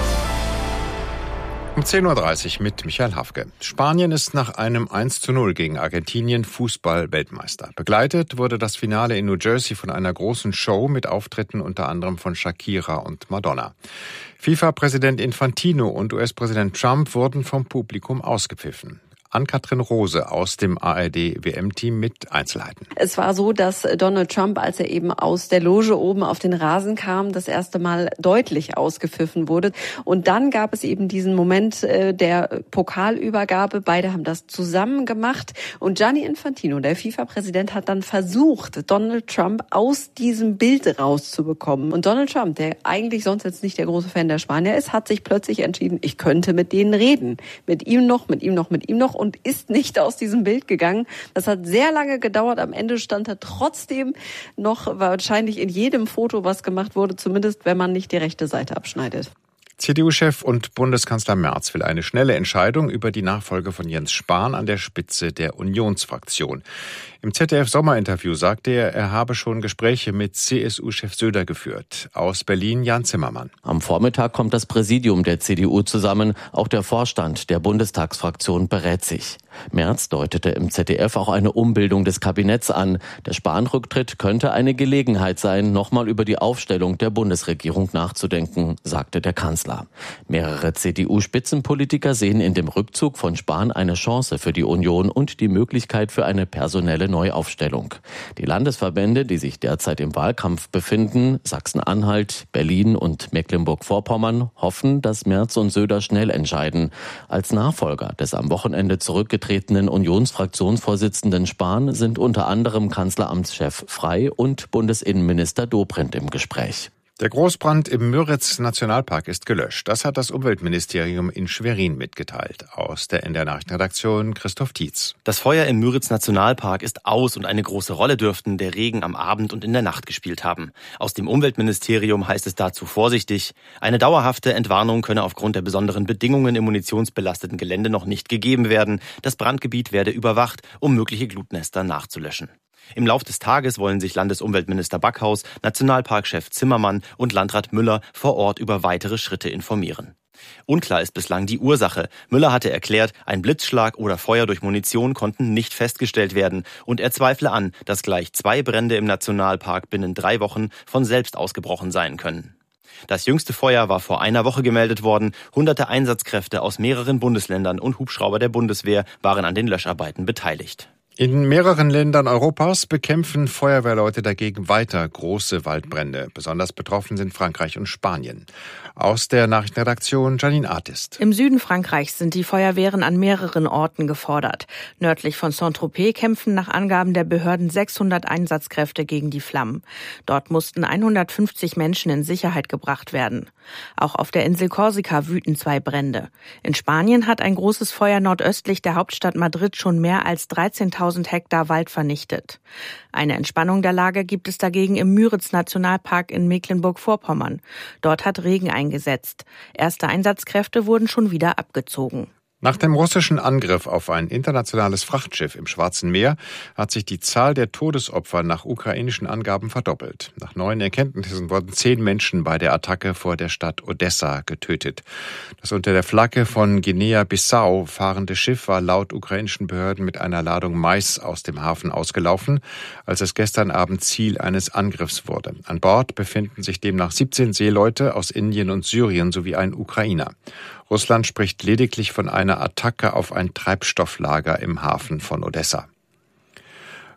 Um zehn Uhr dreißig mit Michael Hafke. Spanien ist nach einem eins zu null gegen Argentinien Fußball-Weltmeister. Begleitet wurde das Finale in New Jersey von einer großen Show mit Auftritten unter anderem von Shakira und Madonna. FIFA-Präsident Infantino und U S-Präsident Trump wurden vom Publikum ausgepfiffen. Ann-Kathrin Rose aus dem A R D-W M-Team mit Einzelheiten. Es war so, dass Donald Trump, als er eben aus der Loge oben auf den Rasen kam, das erste Mal deutlich ausgepfiffen wurde. Und dann gab es eben diesen Moment äh, der Pokalübergabe. Beide haben das zusammen gemacht. Und Gianni Infantino, der FIFA-Präsident, hat dann versucht, Donald Trump aus diesem Bild rauszubekommen. Und Donald Trump, der eigentlich sonst jetzt nicht der große Fan der Spanier ist, hat sich plötzlich entschieden, ich könnte mit denen reden. Mit ihm noch, mit ihm noch, mit ihm noch. Und ist nicht aus diesem Bild gegangen. Das hat sehr lange gedauert. Am Ende stand er trotzdem noch wahrscheinlich in jedem Foto, was gemacht wurde, zumindest wenn man nicht die rechte Seite abschneidet. C D U-Chef und Bundeskanzler Merz will eine schnelle Entscheidung über die Nachfolge von Jens Spahn an der Spitze der Unionsfraktion. Im Z D F-Sommerinterview sagte er, er habe schon Gespräche mit C S U-Chef Söder geführt. Aus Berlin Jan Zimmermann. Am Vormittag kommt das Präsidium der C D U zusammen. Auch der Vorstand der Bundestagsfraktion berät sich. Merz deutete im Z D F auch eine Umbildung des Kabinetts an. Der Spahn-Rücktritt könnte eine Gelegenheit sein, nochmal über die Aufstellung der Bundesregierung nachzudenken, sagte der Kanzler. Mehrere C D U-Spitzenpolitiker sehen in dem Rückzug von Spahn eine Chance für die Union und die Möglichkeit für eine personelle Neuaufstellung. Die Landesverbände, die sich derzeit im Wahlkampf befinden, Sachsen-Anhalt, Berlin und Mecklenburg-Vorpommern, hoffen, dass Merz und Söder schnell entscheiden. Als Nachfolger des am Wochenende zurückgetretenen Unionsfraktionsvorsitzenden Spahn sind unter anderem Kanzleramtschef Frey und Bundesinnenminister Dobrindt im Gespräch. Der Großbrand im Müritz-Nationalpark ist gelöscht. Das hat das Umweltministerium in Schwerin mitgeteilt. Aus der N D R-Nachrichtenredaktion Christoph Tietz. Das Feuer im Müritz-Nationalpark ist aus und eine große Rolle dürften der Regen am Abend und in der Nacht gespielt haben. Aus dem Umweltministerium heißt es dazu vorsichtig: Eine dauerhafte Entwarnung könne aufgrund der besonderen Bedingungen im munitionsbelasteten Gelände noch nicht gegeben werden. Das Brandgebiet werde überwacht, um mögliche Glutnester nachzulöschen. Im Lauf des Tages wollen sich Landesumweltminister Backhaus, Nationalparkchef Zimmermann und Landrat Müller vor Ort über weitere Schritte informieren. Unklar ist bislang die Ursache. Müller hatte erklärt, ein Blitzschlag oder Feuer durch Munition konnten nicht festgestellt werden und er zweifle an, dass gleich zwei Brände im Nationalpark binnen drei Wochen von selbst ausgebrochen sein können. Das jüngste Feuer war vor einer Woche gemeldet worden. Hunderte Einsatzkräfte aus mehreren Bundesländern und Hubschrauber der Bundeswehr waren an den Löscharbeiten beteiligt. In mehreren Ländern Europas bekämpfen Feuerwehrleute dagegen weiter große Waldbrände. Besonders betroffen sind Frankreich und Spanien. Aus der Nachrichtenredaktion Janine Artist. Im Süden Frankreichs sind die Feuerwehren an mehreren Orten gefordert. Nördlich von Saint-Tropez kämpfen nach Angaben der Behörden sechshundert Einsatzkräfte gegen die Flammen. Dort mussten hundertfünfzig Menschen in Sicherheit gebracht werden. Auch auf der Insel Korsika wüten zwei Brände. In Spanien hat ein großes Feuer nordöstlich der Hauptstadt Madrid schon mehr als dreizehntausend Hektar Wald vernichtet. Eine Entspannung der Lage gibt es dagegen im Müritz-Nationalpark in Mecklenburg-Vorpommern. Dort hat Regen eingesetzt. Erste Einsatzkräfte wurden schon wieder abgezogen. Nach dem russischen Angriff auf ein internationales Frachtschiff im Schwarzen Meer hat sich die Zahl der Todesopfer nach ukrainischen Angaben verdoppelt. Nach neuen Erkenntnissen wurden zehn Menschen bei der Attacke vor der Stadt Odessa getötet. Das unter der Flagge von Guinea-Bissau fahrende Schiff war laut ukrainischen Behörden mit einer Ladung Mais aus dem Hafen ausgelaufen, als es gestern Abend Ziel eines Angriffs wurde. An Bord befinden sich demnach siebzehn Seeleute aus Indien und Syrien sowie ein Ukrainer. Russland spricht lediglich von einer Attacke auf ein Treibstofflager im Hafen von Odessa.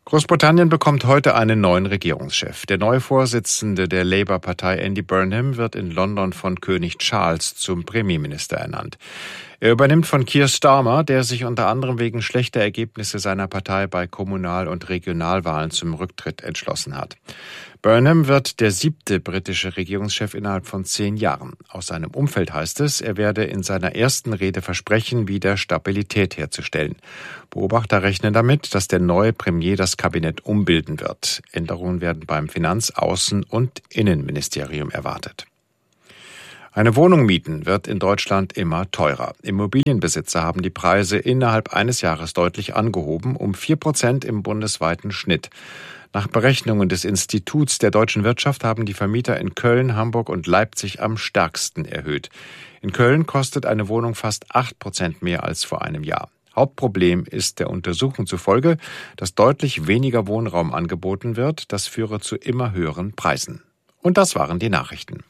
Großbritannien bekommt heute einen neuen Regierungschef. Der neue Vorsitzende der Labour-Partei, Andy Burnham, wird in London von König Charles zum Premierminister ernannt. Er übernimmt von Keir Starmer, der sich unter anderem wegen schlechter Ergebnisse seiner Partei bei Kommunal- und Regionalwahlen zum Rücktritt entschlossen hat. Burnham wird der siebte britische Regierungschef innerhalb von zehn Jahren. Aus seinem Umfeld heißt es, er werde in seiner ersten Rede versprechen, wieder Stabilität herzustellen. Beobachter rechnen damit, dass der neue Premier das Kabinett umbilden wird. Änderungen werden beim Finanz-, Außen- und Innenministerium erwartet. Eine Wohnung mieten wird in Deutschland immer teurer. Immobilienbesitzer haben die Preise innerhalb eines Jahres deutlich angehoben, um vier Prozent im bundesweiten Schnitt. Nach Berechnungen des Instituts der deutschen Wirtschaft haben die Vermieter in Köln, Hamburg und Leipzig am stärksten erhöht. In Köln kostet eine Wohnung fast acht Prozent mehr als vor einem Jahr. Hauptproblem ist der Untersuchung zufolge, dass deutlich weniger Wohnraum angeboten wird. Das führe zu immer höheren Preisen. Und das waren die Nachrichten.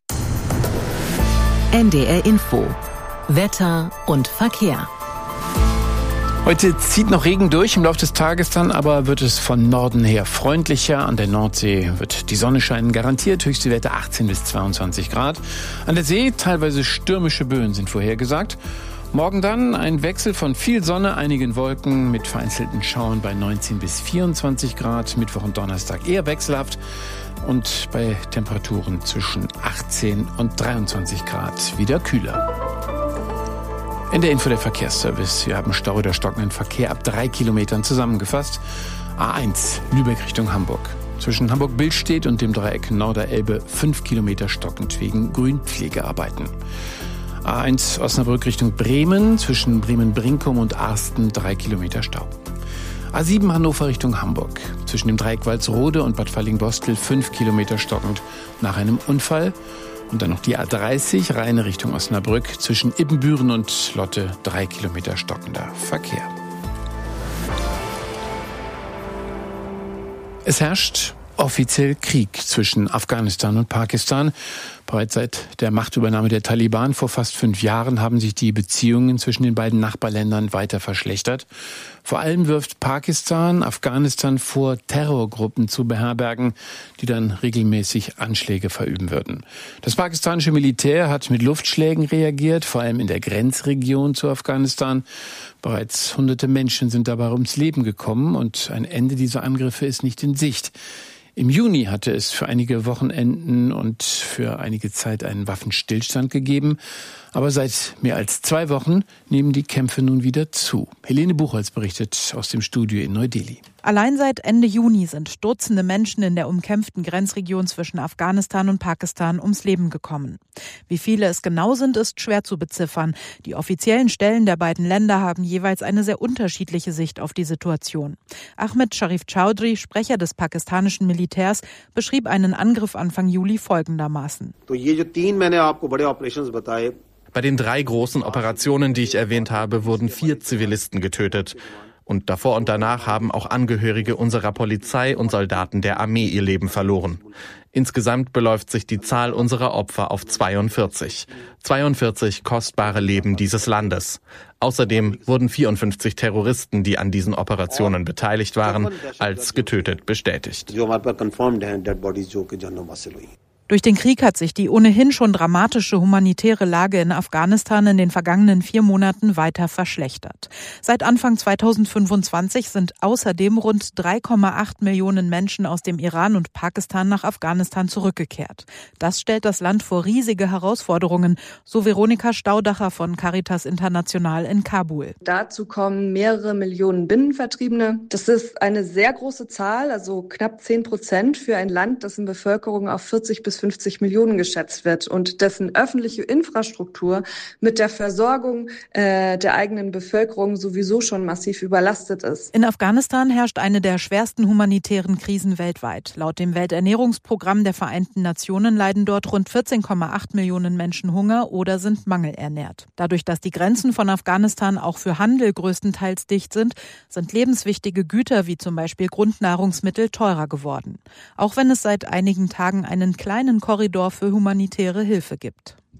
N D R Info. Wetter und Verkehr. Heute zieht noch Regen durch im Laufe des Tages, dann aber wird es von Norden her freundlicher. An der Nordsee wird die Sonne scheinen, garantiert. Höchste Werte achtzehn bis zweiundzwanzig Grad. An der See teilweise stürmische Böen sind vorhergesagt. Morgen dann ein Wechsel von viel Sonne, einigen Wolken mit vereinzelten Schauern bei neunzehn bis vierundzwanzig Grad. Mittwoch und Donnerstag eher wechselhaft und bei Temperaturen zwischen achtzehn und dreiundzwanzig Grad wieder kühler. In der Info der Verkehrsservice. Wir haben Stau oder stockenden Verkehr ab drei Kilometern zusammengefasst. A eins, Lübeck Richtung Hamburg. Zwischen Hamburg-Billstedt und dem Dreieck Norderelbe fünf Kilometer stockend wegen Grünpflegearbeiten. A eins Osnabrück Richtung Bremen. Zwischen Bremen-Brinkum und Arsten drei Kilometer Stau. A sieben Hannover Richtung Hamburg. Zwischen dem Dreieck Walsrode und Bad Falling-Bostel fünf Kilometer stockend nach einem Unfall. Und dann noch die A dreißig, Rheine Richtung Osnabrück, zwischen Ibbenbüren und Lotte, drei Kilometer stockender Verkehr. Es herrscht offiziell Krieg zwischen Afghanistan und Pakistan. Bereits seit der Machtübernahme der Taliban vor fast fünf Jahren haben sich die Beziehungen zwischen den beiden Nachbarländern weiter verschlechtert. Vor allem wirft Pakistan Afghanistan vor, Terrorgruppen zu beherbergen, die dann regelmäßig Anschläge verüben würden. Das pakistanische Militär hat mit Luftschlägen reagiert, vor allem in der Grenzregion zu Afghanistan. Bereits hunderte Menschen sind dabei ums Leben gekommen und ein Ende dieser Angriffe ist nicht in Sicht. Im Juni hatte es für einige Wochenenden und für einige Zeit einen Waffenstillstand gegeben. Aber seit mehr als zwei Wochen nehmen die Kämpfe nun wieder zu. Helene Buchholz berichtet aus dem Studio in Neu-Delhi. Allein seit Ende Juni sind Dutzende Menschen in der umkämpften Grenzregion zwischen Afghanistan und Pakistan ums Leben gekommen. Wie viele es genau sind, ist schwer zu beziffern. Die offiziellen Stellen der beiden Länder haben jeweils eine sehr unterschiedliche Sicht auf die Situation. Ahmed Sharif Chaudhry, Sprecher des pakistanischen Militärs, beschrieb einen Angriff Anfang Juli folgendermaßen. Bei den drei großen Operationen, die ich erwähnt habe, wurden vier Zivilisten getötet. Und davor und danach haben auch Angehörige unserer Polizei und Soldaten der Armee ihr Leben verloren. Insgesamt beläuft sich die Zahl unserer Opfer auf zweiundvierzig. zweiundvierzig kostbare Leben dieses Landes. Außerdem wurden vierundfünfzig Terroristen, die an diesen Operationen beteiligt waren, als getötet bestätigt. Durch den Krieg hat sich die ohnehin schon dramatische humanitäre Lage in Afghanistan in den vergangenen vier Monaten weiter verschlechtert. Seit Anfang zweitausendfünfundzwanzig sind außerdem rund drei Komma acht Millionen Menschen aus dem Iran und Pakistan nach Afghanistan zurückgekehrt. Das stellt das Land vor riesige Herausforderungen, so Veronika Staudacher von Caritas International in Kabul. Dazu kommen mehrere Millionen Binnenvertriebene. Das ist eine sehr große Zahl, also knapp zehn Prozent für ein Land, das in Bevölkerung auf vierzig bis fünfzig Millionen geschätzt wird und dessen öffentliche Infrastruktur mit der Versorgung äh, der eigenen Bevölkerung sowieso schon massiv überlastet ist. In Afghanistan herrscht eine der schwersten humanitären Krisen weltweit. Laut dem Welternährungsprogramm der Vereinten Nationen leiden dort rund vierzehn Komma acht Millionen Menschen Hunger oder sind mangelernährt. Dadurch, dass die Grenzen von Afghanistan auch für Handel größtenteils dicht sind, sind lebenswichtige Güter wie zum Beispiel Grundnahrungsmittel teurer geworden. Auch wenn es seit einigen Tagen einen kleinen Korridor für humanitäre Hilfe gibt.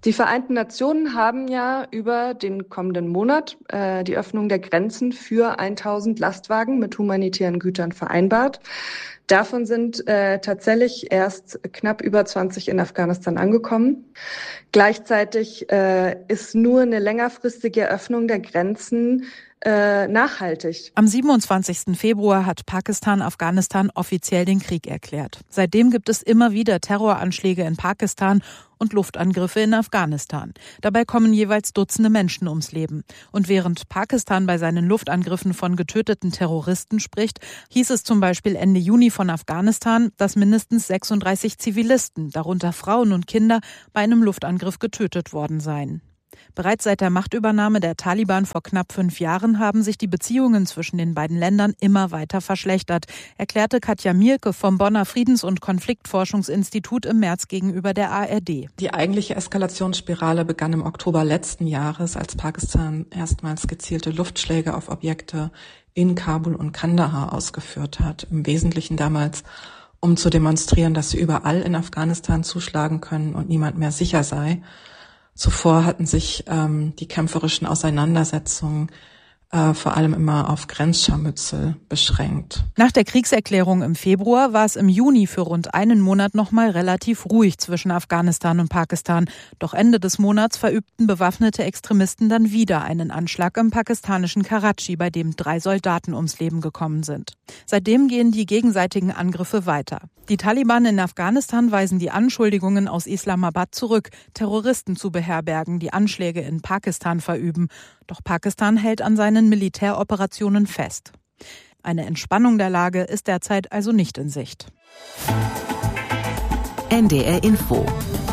Die Vereinten Nationen haben ja über den kommenden Monat äh, die Öffnung der Grenzen für tausend Lastwagen mit humanitären Gütern vereinbart. Davon sind äh, tatsächlich erst knapp über zwanzig in Afghanistan angekommen. Gleichzeitig äh, ist nur eine längerfristige Eröffnung der Grenzen äh, nachhaltig. Am siebenundzwanzigsten Februar hat Pakistan Afghanistan offiziell den Krieg erklärt. Seitdem gibt es immer wieder Terroranschläge in Pakistan und Luftangriffe in Afghanistan. Dabei kommen jeweils Dutzende Menschen ums Leben. Und während Pakistan bei seinen Luftangriffen von getöteten Terroristen spricht, hieß es zum Beispiel Ende Juni von Afghanistan, dass mindestens sechsunddreißig Zivilisten, darunter Frauen und Kinder, bei einem Luftangriff getötet worden seien. Bereits seit der Machtübernahme der Taliban vor knapp fünf Jahren haben sich die Beziehungen zwischen den beiden Ländern immer weiter verschlechtert, erklärte Katja Mierke vom Bonner Friedens- und Konfliktforschungsinstitut im März gegenüber der A R D. Die eigentliche Eskalationsspirale begann im Oktober letzten Jahres, als Pakistan erstmals gezielte Luftschläge auf Objekte in Kabul und Kandahar ausgeführt hat. Im Wesentlichen damals, um zu demonstrieren, dass sie überall in Afghanistan zuschlagen können und niemand mehr sicher sei. Zuvor hatten sich ähm, die kämpferischen Auseinandersetzungen äh, vor allem immer auf Grenzscharmützel beschränkt. Nach der Kriegserklärung im Februar war es im Juni für rund einen Monat noch mal relativ ruhig zwischen Afghanistan und Pakistan. Doch Ende des Monats verübten bewaffnete Extremisten dann wieder einen Anschlag im pakistanischen Karachi, bei dem drei Soldaten ums Leben gekommen sind. Seitdem gehen die gegenseitigen Angriffe weiter. Die Taliban in Afghanistan weisen die Anschuldigungen aus Islamabad zurück, Terroristen zu beherbergen, die Anschläge in Pakistan verüben. Doch Pakistan hält an seinen Militäroperationen fest. Eine Entspannung der Lage ist derzeit also nicht in Sicht. N D R Info.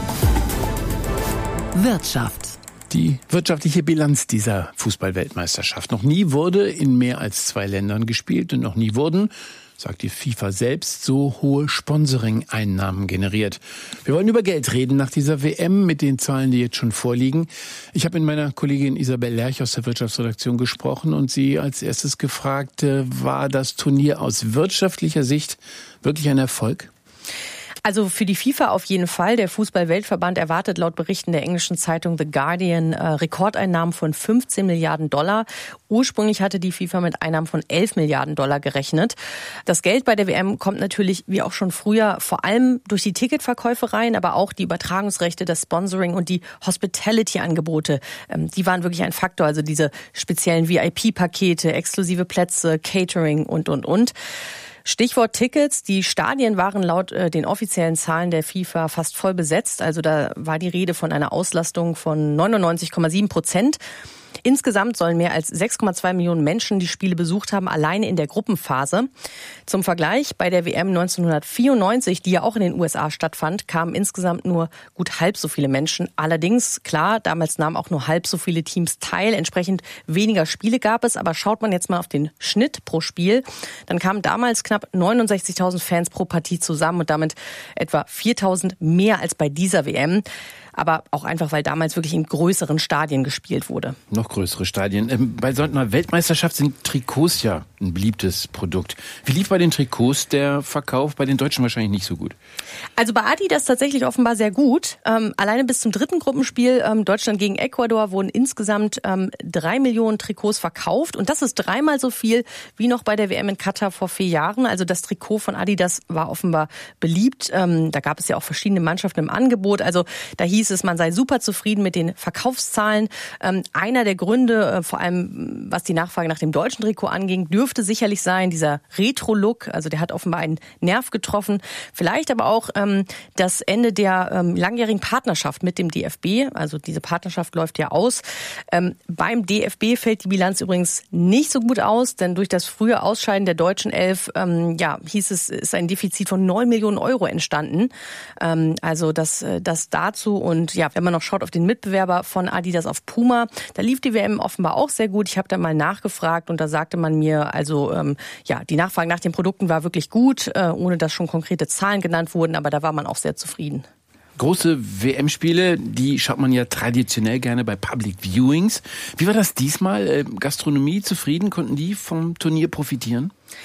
Wirtschaft. Die wirtschaftliche Bilanz dieser Fußball-Weltmeisterschaft. Noch nie wurde in mehr als zwei Ländern gespielt und noch nie wurden, sagt die FIFA selbst, so hohe Sponsoring-Einnahmen generiert. Wir wollen über Geld reden nach dieser W M mit den Zahlen, die jetzt schon vorliegen. Ich habe mit meiner Kollegin Isabel Lerch aus der Wirtschaftsredaktion gesprochen und sie als erstes gefragt, war das Turnier aus wirtschaftlicher Sicht wirklich ein Erfolg? Also für die FIFA auf jeden Fall. Der Fußball-Weltverband erwartet laut Berichten der englischen Zeitung The Guardian äh, Rekordeinnahmen von fünfzehn Milliarden Dollar. Ursprünglich hatte die FIFA mit Einnahmen von elf Milliarden Dollar gerechnet. Das Geld bei der W M kommt natürlich, wie auch schon früher, vor allem durch die Ticketverkäufe rein, aber auch die Übertragungsrechte, das Sponsoring und die Hospitality-Angebote. Ähm, die waren wirklich ein Faktor, also diese speziellen V I P-Pakete, exklusive Plätze, Catering und, und, und. Stichwort Tickets. Die Stadien waren laut äh, den offiziellen Zahlen der FIFA fast voll besetzt. Also da war die Rede von einer Auslastung von neunundneunzig Komma sieben Prozent. Insgesamt sollen mehr als sechs Komma zwei Millionen Menschen die Spiele besucht haben, alleine in der Gruppenphase. Zum Vergleich, bei der W M neunzehnhundertvierundneunzig, die ja auch in den U S A stattfand, kamen insgesamt nur gut halb so viele Menschen. Allerdings, klar, damals nahmen auch nur halb so viele Teams teil. Entsprechend weniger Spiele gab es. Aber schaut man jetzt mal auf den Schnitt pro Spiel, dann kamen damals knapp neunundsechzigtausend Fans pro Partie zusammen und damit etwa viertausend mehr als bei dieser W M. Aber auch einfach, weil damals wirklich in größeren Stadien gespielt wurde. Noch größere Stadien. Bei so einer Weltmeisterschaft sind Trikots ja ein beliebtes Produkt. Wie lief bei den Trikots der Verkauf? Bei den Deutschen wahrscheinlich nicht so gut. Also bei Adidas tatsächlich offenbar sehr gut. Ähm, alleine bis zum dritten Gruppenspiel ähm, Deutschland gegen Ecuador wurden insgesamt ähm, drei Millionen Trikots verkauft. Und das ist dreimal so viel wie noch bei der W M in Katar vor vier Jahren. Also das Trikot von Adidas war offenbar beliebt. Ähm, da gab es ja auch verschiedene Mannschaften im Angebot. Also da hieß es, man sei super zufrieden mit den Verkaufszahlen. Ähm, einer der Gründe, äh, vor allem was die Nachfrage nach dem deutschen Trikot anging, dürfte sicherlich sein, dieser Retro-Look. Also der hat offenbar einen Nerv getroffen. Vielleicht aber auch ähm, das Ende der ähm, langjährigen Partnerschaft mit dem D F B. Also diese Partnerschaft läuft ja aus. Ähm, beim D F B fällt die Bilanz übrigens nicht so gut aus, denn durch das frühe Ausscheiden der deutschen Elf, ähm, ja, hieß es, ist ein Defizit von neun Millionen Euro entstanden. Ähm, also das, das dazu. Und ja, wenn man noch schaut auf den Mitbewerber von Adidas, auf Puma, da lief die W M offenbar auch sehr gut. Ich habe da mal nachgefragt und da sagte man mir, also ähm, ja, die Nachfrage nach den Produkten war wirklich gut, äh, ohne dass schon konkrete Zahlen genannt wurden, aber da war man auch sehr zufrieden. Große W M-Spiele, die schaut man ja traditionell gerne bei Public Viewings. Wie war das diesmal? Äh, Gastronomie zufrieden? Konnten die vom Turnier profitieren?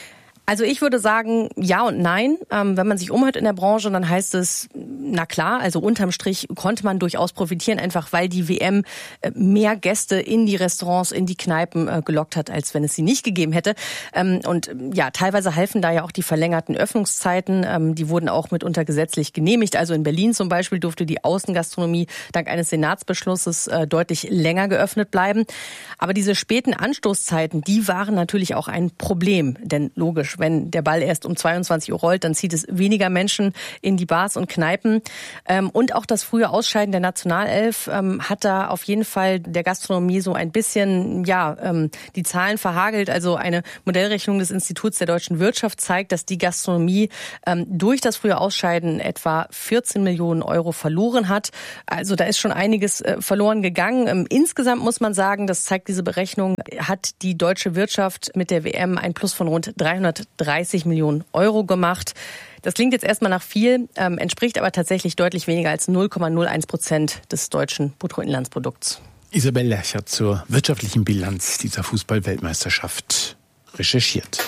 Also ich würde sagen, ja und nein. Ähm, wenn man sich umhört in der Branche, dann heißt es, na klar, also unterm Strich konnte man durchaus profitieren, einfach weil die W M mehr Gäste in die Restaurants, in die Kneipen äh, gelockt hat, als wenn es sie nicht gegeben hätte. Ähm, und ja, teilweise halfen da ja auch die verlängerten Öffnungszeiten. Ähm, die wurden auch mitunter gesetzlich genehmigt. Also in Berlin zum Beispiel durfte die Außengastronomie dank eines Senatsbeschlusses äh, deutlich länger geöffnet bleiben. Aber diese späten Anstoßzeiten, die waren natürlich auch ein Problem. Denn logisch, wenn der Ball erst um zweiundzwanzig Uhr rollt, dann zieht es weniger Menschen in die Bars und Kneipen. Und auch das frühe Ausscheiden der Nationalelf hat da auf jeden Fall der Gastronomie so ein bisschen, ja, die Zahlen verhagelt. Also eine Modellrechnung des Instituts der deutschen Wirtschaft zeigt, dass die Gastronomie durch das frühe Ausscheiden etwa vierzehn Millionen Euro verloren hat. Also da ist schon einiges verloren gegangen. Insgesamt muss man sagen, das zeigt diese Berechnung, hat die deutsche Wirtschaft mit der W M ein Plus von rund dreihundertdreißig Millionen Euro gemacht. Das klingt jetzt erstmal nach viel, ähm, entspricht aber tatsächlich deutlich weniger als null Komma null eins Prozent des deutschen Bruttoinlandsprodukts. Isabel Lerch hat zur wirtschaftlichen Bilanz dieser Fußball-Weltmeisterschaft recherchiert.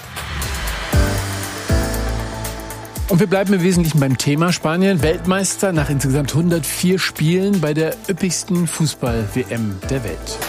Und wir bleiben im Wesentlichen beim Thema Spanien. Weltmeister nach insgesamt hundertvier Spielen bei der üppigsten Fußball-W M der Welt.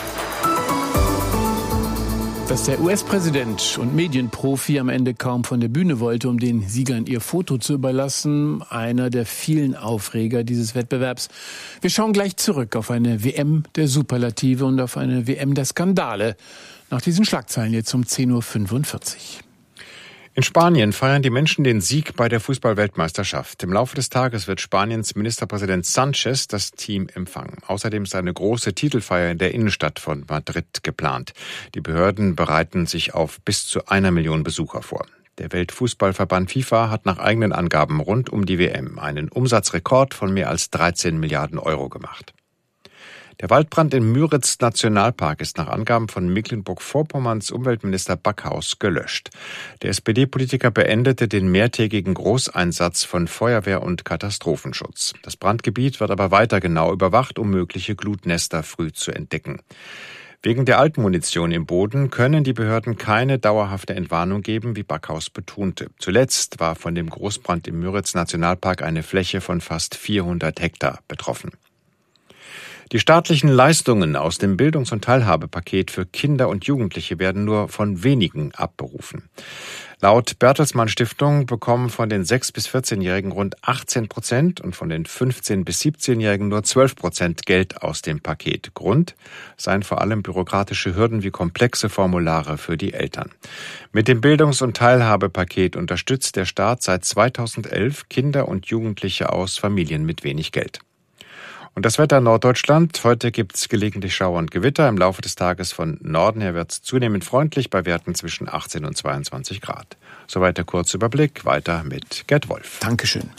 Dass der U S-Präsident und Medienprofi am Ende kaum von der Bühne wollte, um den Siegern ihr Foto zu überlassen, einer der vielen Aufreger dieses Wettbewerbs. Wir schauen gleich zurück auf eine W M der Superlative und auf eine W M der Skandale. Nach diesen Schlagzeilen jetzt um zehn Uhr fünfundvierzig. In Spanien feiern die Menschen den Sieg bei der Fußball-Weltmeisterschaft. Im Laufe des Tages wird Spaniens Ministerpräsident Sánchez das Team empfangen. Außerdem ist eine große Titelfeier in der Innenstadt von Madrid geplant. Die Behörden bereiten sich auf bis zu einer Million Besucher vor. Der Weltfußballverband FIFA hat nach eigenen Angaben rund um die W M einen Umsatzrekord von mehr als dreizehn Milliarden Euro gemacht. Der Waldbrand im Müritz-Nationalpark ist nach Angaben von Mecklenburg-Vorpommerns Umweltminister Backhaus gelöscht. Der S P D-Politiker beendete den mehrtägigen Großeinsatz von Feuerwehr und Katastrophenschutz. Das Brandgebiet wird aber weiter genau überwacht, um mögliche Glutnester früh zu entdecken. Wegen der Altmunition im Boden können die Behörden keine dauerhafte Entwarnung geben, wie Backhaus betonte. Zuletzt war von dem Großbrand im Müritz-Nationalpark eine Fläche von fast vierhundert Hektar betroffen. Die staatlichen Leistungen aus dem Bildungs- und Teilhabepaket für Kinder und Jugendliche werden nur von wenigen abberufen. Laut Bertelsmann Stiftung bekommen von den sechs- bis vierzehnjährigen rund achtzehn Prozent und von den fünfzehn- bis siebzehnjährigen nur zwölf Prozent Geld aus dem Paket. Grund seien vor allem bürokratische Hürden wie komplexe Formulare für die Eltern. Mit dem Bildungs- und Teilhabepaket unterstützt der Staat seit zweitausendelf Kinder und Jugendliche aus Familien mit wenig Geld. Und das Wetter in Norddeutschland. Heute gibt es gelegentlich Schauer und Gewitter. Im Laufe des Tages von Norden her wird es zunehmend freundlich bei Werten zwischen achtzehn und zweiundzwanzig Grad. Soweit der kurze Überblick. Weiter mit Gerd Wolf. Dankeschön.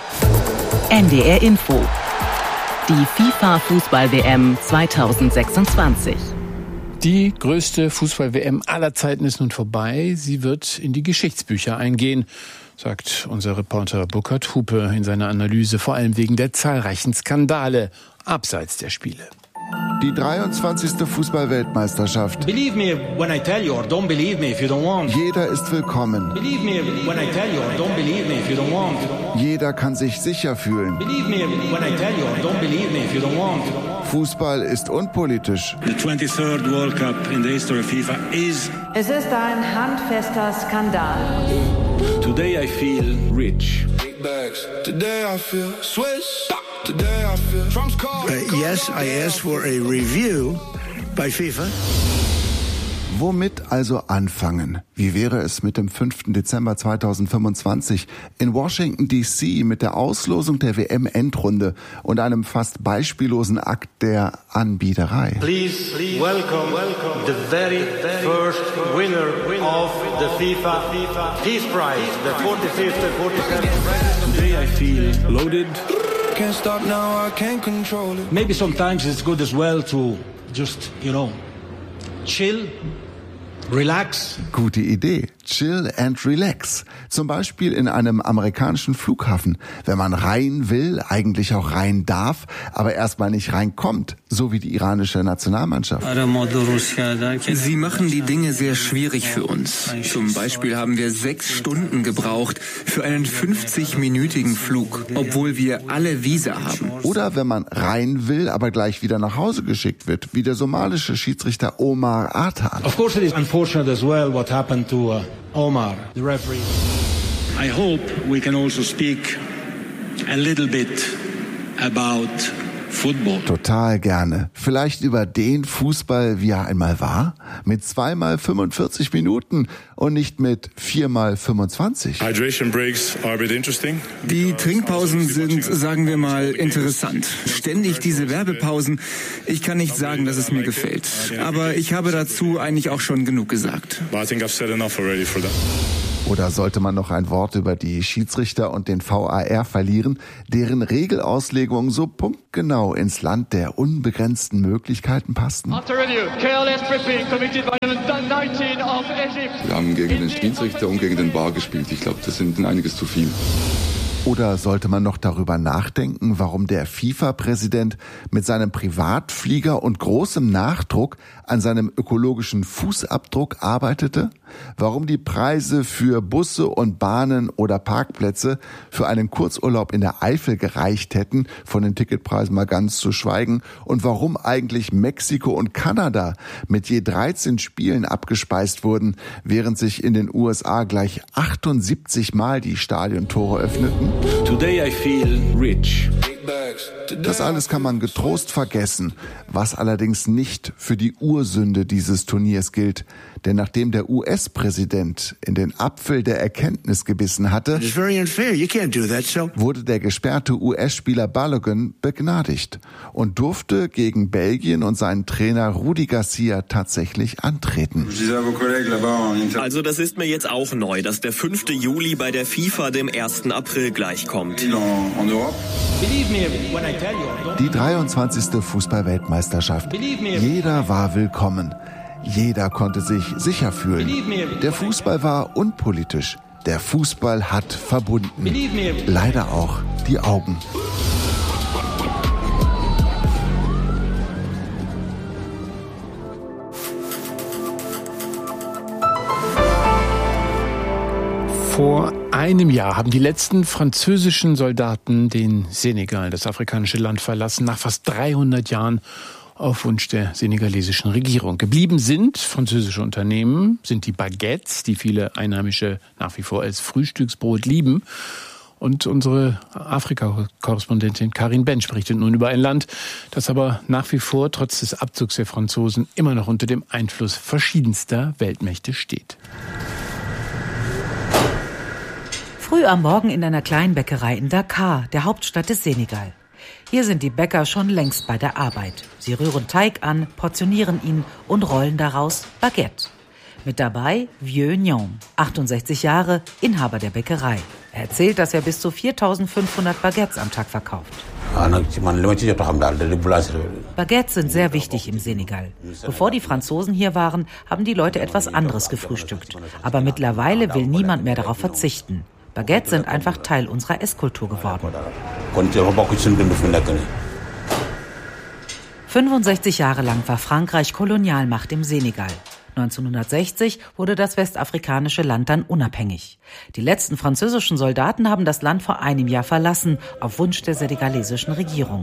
N D R Info. Die FIFA-Fußball-W M zweitausendsechsundzwanzig. Die größte Fußball-W M aller Zeiten ist nun vorbei. Sie wird in die Geschichtsbücher eingehen, sagt unser Reporter Burkhard Hupe in seiner Analyse, vor allem wegen der zahlreichen Skandale abseits der Spiele. Die dreiundzwanzigste Fußball-Weltmeisterschaft. Believe me when I tell you, or don't believe me if you don't want. Jeder ist willkommen. Believe me when I tell you, or don't believe me if you don't want. Jeder kann sich sicher fühlen. Believe me when I tell you, or don't believe me if you don't want. Fußball ist unpolitisch. The twenty-third World Cup in the history of FIFA is. Es ist ein handfester Skandal. Today I feel rich. Big bags. Today I feel Swiss. Today I feel Trump's call. Uh, yes, I asked for a review by FIFA. Womit also anfangen? Wie wäre es mit dem fünften Dezember zweitausendfünfundzwanzig in Washington D C mit der Auslosung der W M-Endrunde und einem fast beispiellosen Akt der Anbiederei? Please, please welcome, welcome the very, very first winner of the FIFA, FIFA Peace Prize, the forty-fifth and forty-seventh. Today I feel loaded. Can't stop now, I can't control it. Maybe sometimes it's good as well to just, you know, chill, relax. Gute Idee. chill and relax. Zum Beispiel in einem amerikanischen Flughafen. Wenn man rein will, eigentlich auch rein darf, aber erstmal nicht reinkommt, so wie die iranische Nationalmannschaft. Sie machen die Dinge sehr schwierig für uns. Zum Beispiel haben wir sechs Stunden gebraucht für einen fünfzig-minütigen Flug, obwohl wir alle Visa haben. Oder wenn man rein will, aber gleich wieder nach Hause geschickt wird, wie der somalische Schiedsrichter Omar Atan. Of course it is unfortunate as well what happened to uh, Omar, the referee. I hope we can also speak a little bit about football. Total gerne. Vielleicht über den Fußball, wie er einmal war? Mit zweimal fünfundvierzig Minuten und nicht mit viermal fünfundzwanzig. Hydration breaks are a bit interesting. Die Trinkpausen sind, sagen wir mal, interessant. Ständig diese Werbepausen. Ich kann nicht sagen, dass es mir gefällt. Aber ich habe dazu eigentlich auch schon genug gesagt. But I think I've said enough already for that. Oder sollte man noch ein Wort über die Schiedsrichter und den V A R verlieren, deren Regelauslegungen so punktgenau ins Land der unbegrenzten Möglichkeiten passten? Wir haben gegen den Schiedsrichter und gegen den V A R gespielt. Ich glaube, das sind einiges zu viel. Oder sollte man noch darüber nachdenken, warum der FIFA-Präsident mit seinem Privatflieger und großem Nachdruck an seinem ökologischen Fußabdruck arbeitete? Warum die Preise für Busse und Bahnen oder Parkplätze für einen Kurzurlaub in der Eifel gereicht hätten, von den Ticketpreisen mal ganz zu schweigen? Und warum eigentlich Mexiko und Kanada mit je dreizehn Spielen abgespeist wurden, während sich in den U S A gleich achtundsiebzig Mal die Stadiontore öffneten? Today I feel rich. Das alles kann man getrost vergessen, was allerdings nicht für die Ursünde dieses Turniers gilt. Denn nachdem der U S-Präsident in den Apfel der Erkenntnis gebissen hatte, wurde der gesperrte U S-Spieler Balogun begnadigt und durfte gegen Belgien und seinen Trainer Rudi Garcia tatsächlich antreten. Also das ist mir jetzt auch neu, dass der fünfte Juli bei der FIFA dem ersten April gleichkommt. Die dreiundzwanzigste Fußball-Weltmeisterschaft. Jeder war willkommen. Jeder konnte sich sicher fühlen. Der Fußball war unpolitisch. Der Fußball hat verbunden. Leider auch die Augen. Vor einem Jahr haben die letzten französischen Soldaten den Senegal, das afrikanische Land, verlassen, nach fast dreihundert Jahren auf Wunsch der senegalesischen Regierung. Geblieben sind französische Unternehmen, sind die Baguettes, die viele Einheimische nach wie vor als Frühstücksbrot lieben. Und unsere Afrika-Korrespondentin Karin Bench berichtet nun über ein Land, das aber nach wie vor trotz des Abzugs der Franzosen immer noch unter dem Einfluss verschiedenster Weltmächte steht. Früh am Morgen in einer kleinen Bäckerei in Dakar, der Hauptstadt des Senegal. Hier sind die Bäcker schon längst bei der Arbeit. Sie rühren Teig an, portionieren ihn und rollen daraus Baguette. Mit dabei Vieux Niom, achtundsechzig Jahre, Inhaber der Bäckerei. Er erzählt, dass er bis zu viertausendfünfhundert Baguettes am Tag verkauft. Baguettes sind sehr wichtig im Senegal. Bevor die Franzosen hier waren, haben die Leute etwas anderes gefrühstückt. Aber mittlerweile will niemand mehr darauf verzichten. Baguettes sind einfach Teil unserer Esskultur geworden. fünfundsechzig Jahre lang war Frankreich Kolonialmacht im Senegal. neunzehnhundertsechzig wurde das westafrikanische Land dann unabhängig. Die letzten französischen Soldaten haben das Land vor einem Jahr verlassen, auf Wunsch der senegalesischen Regierung.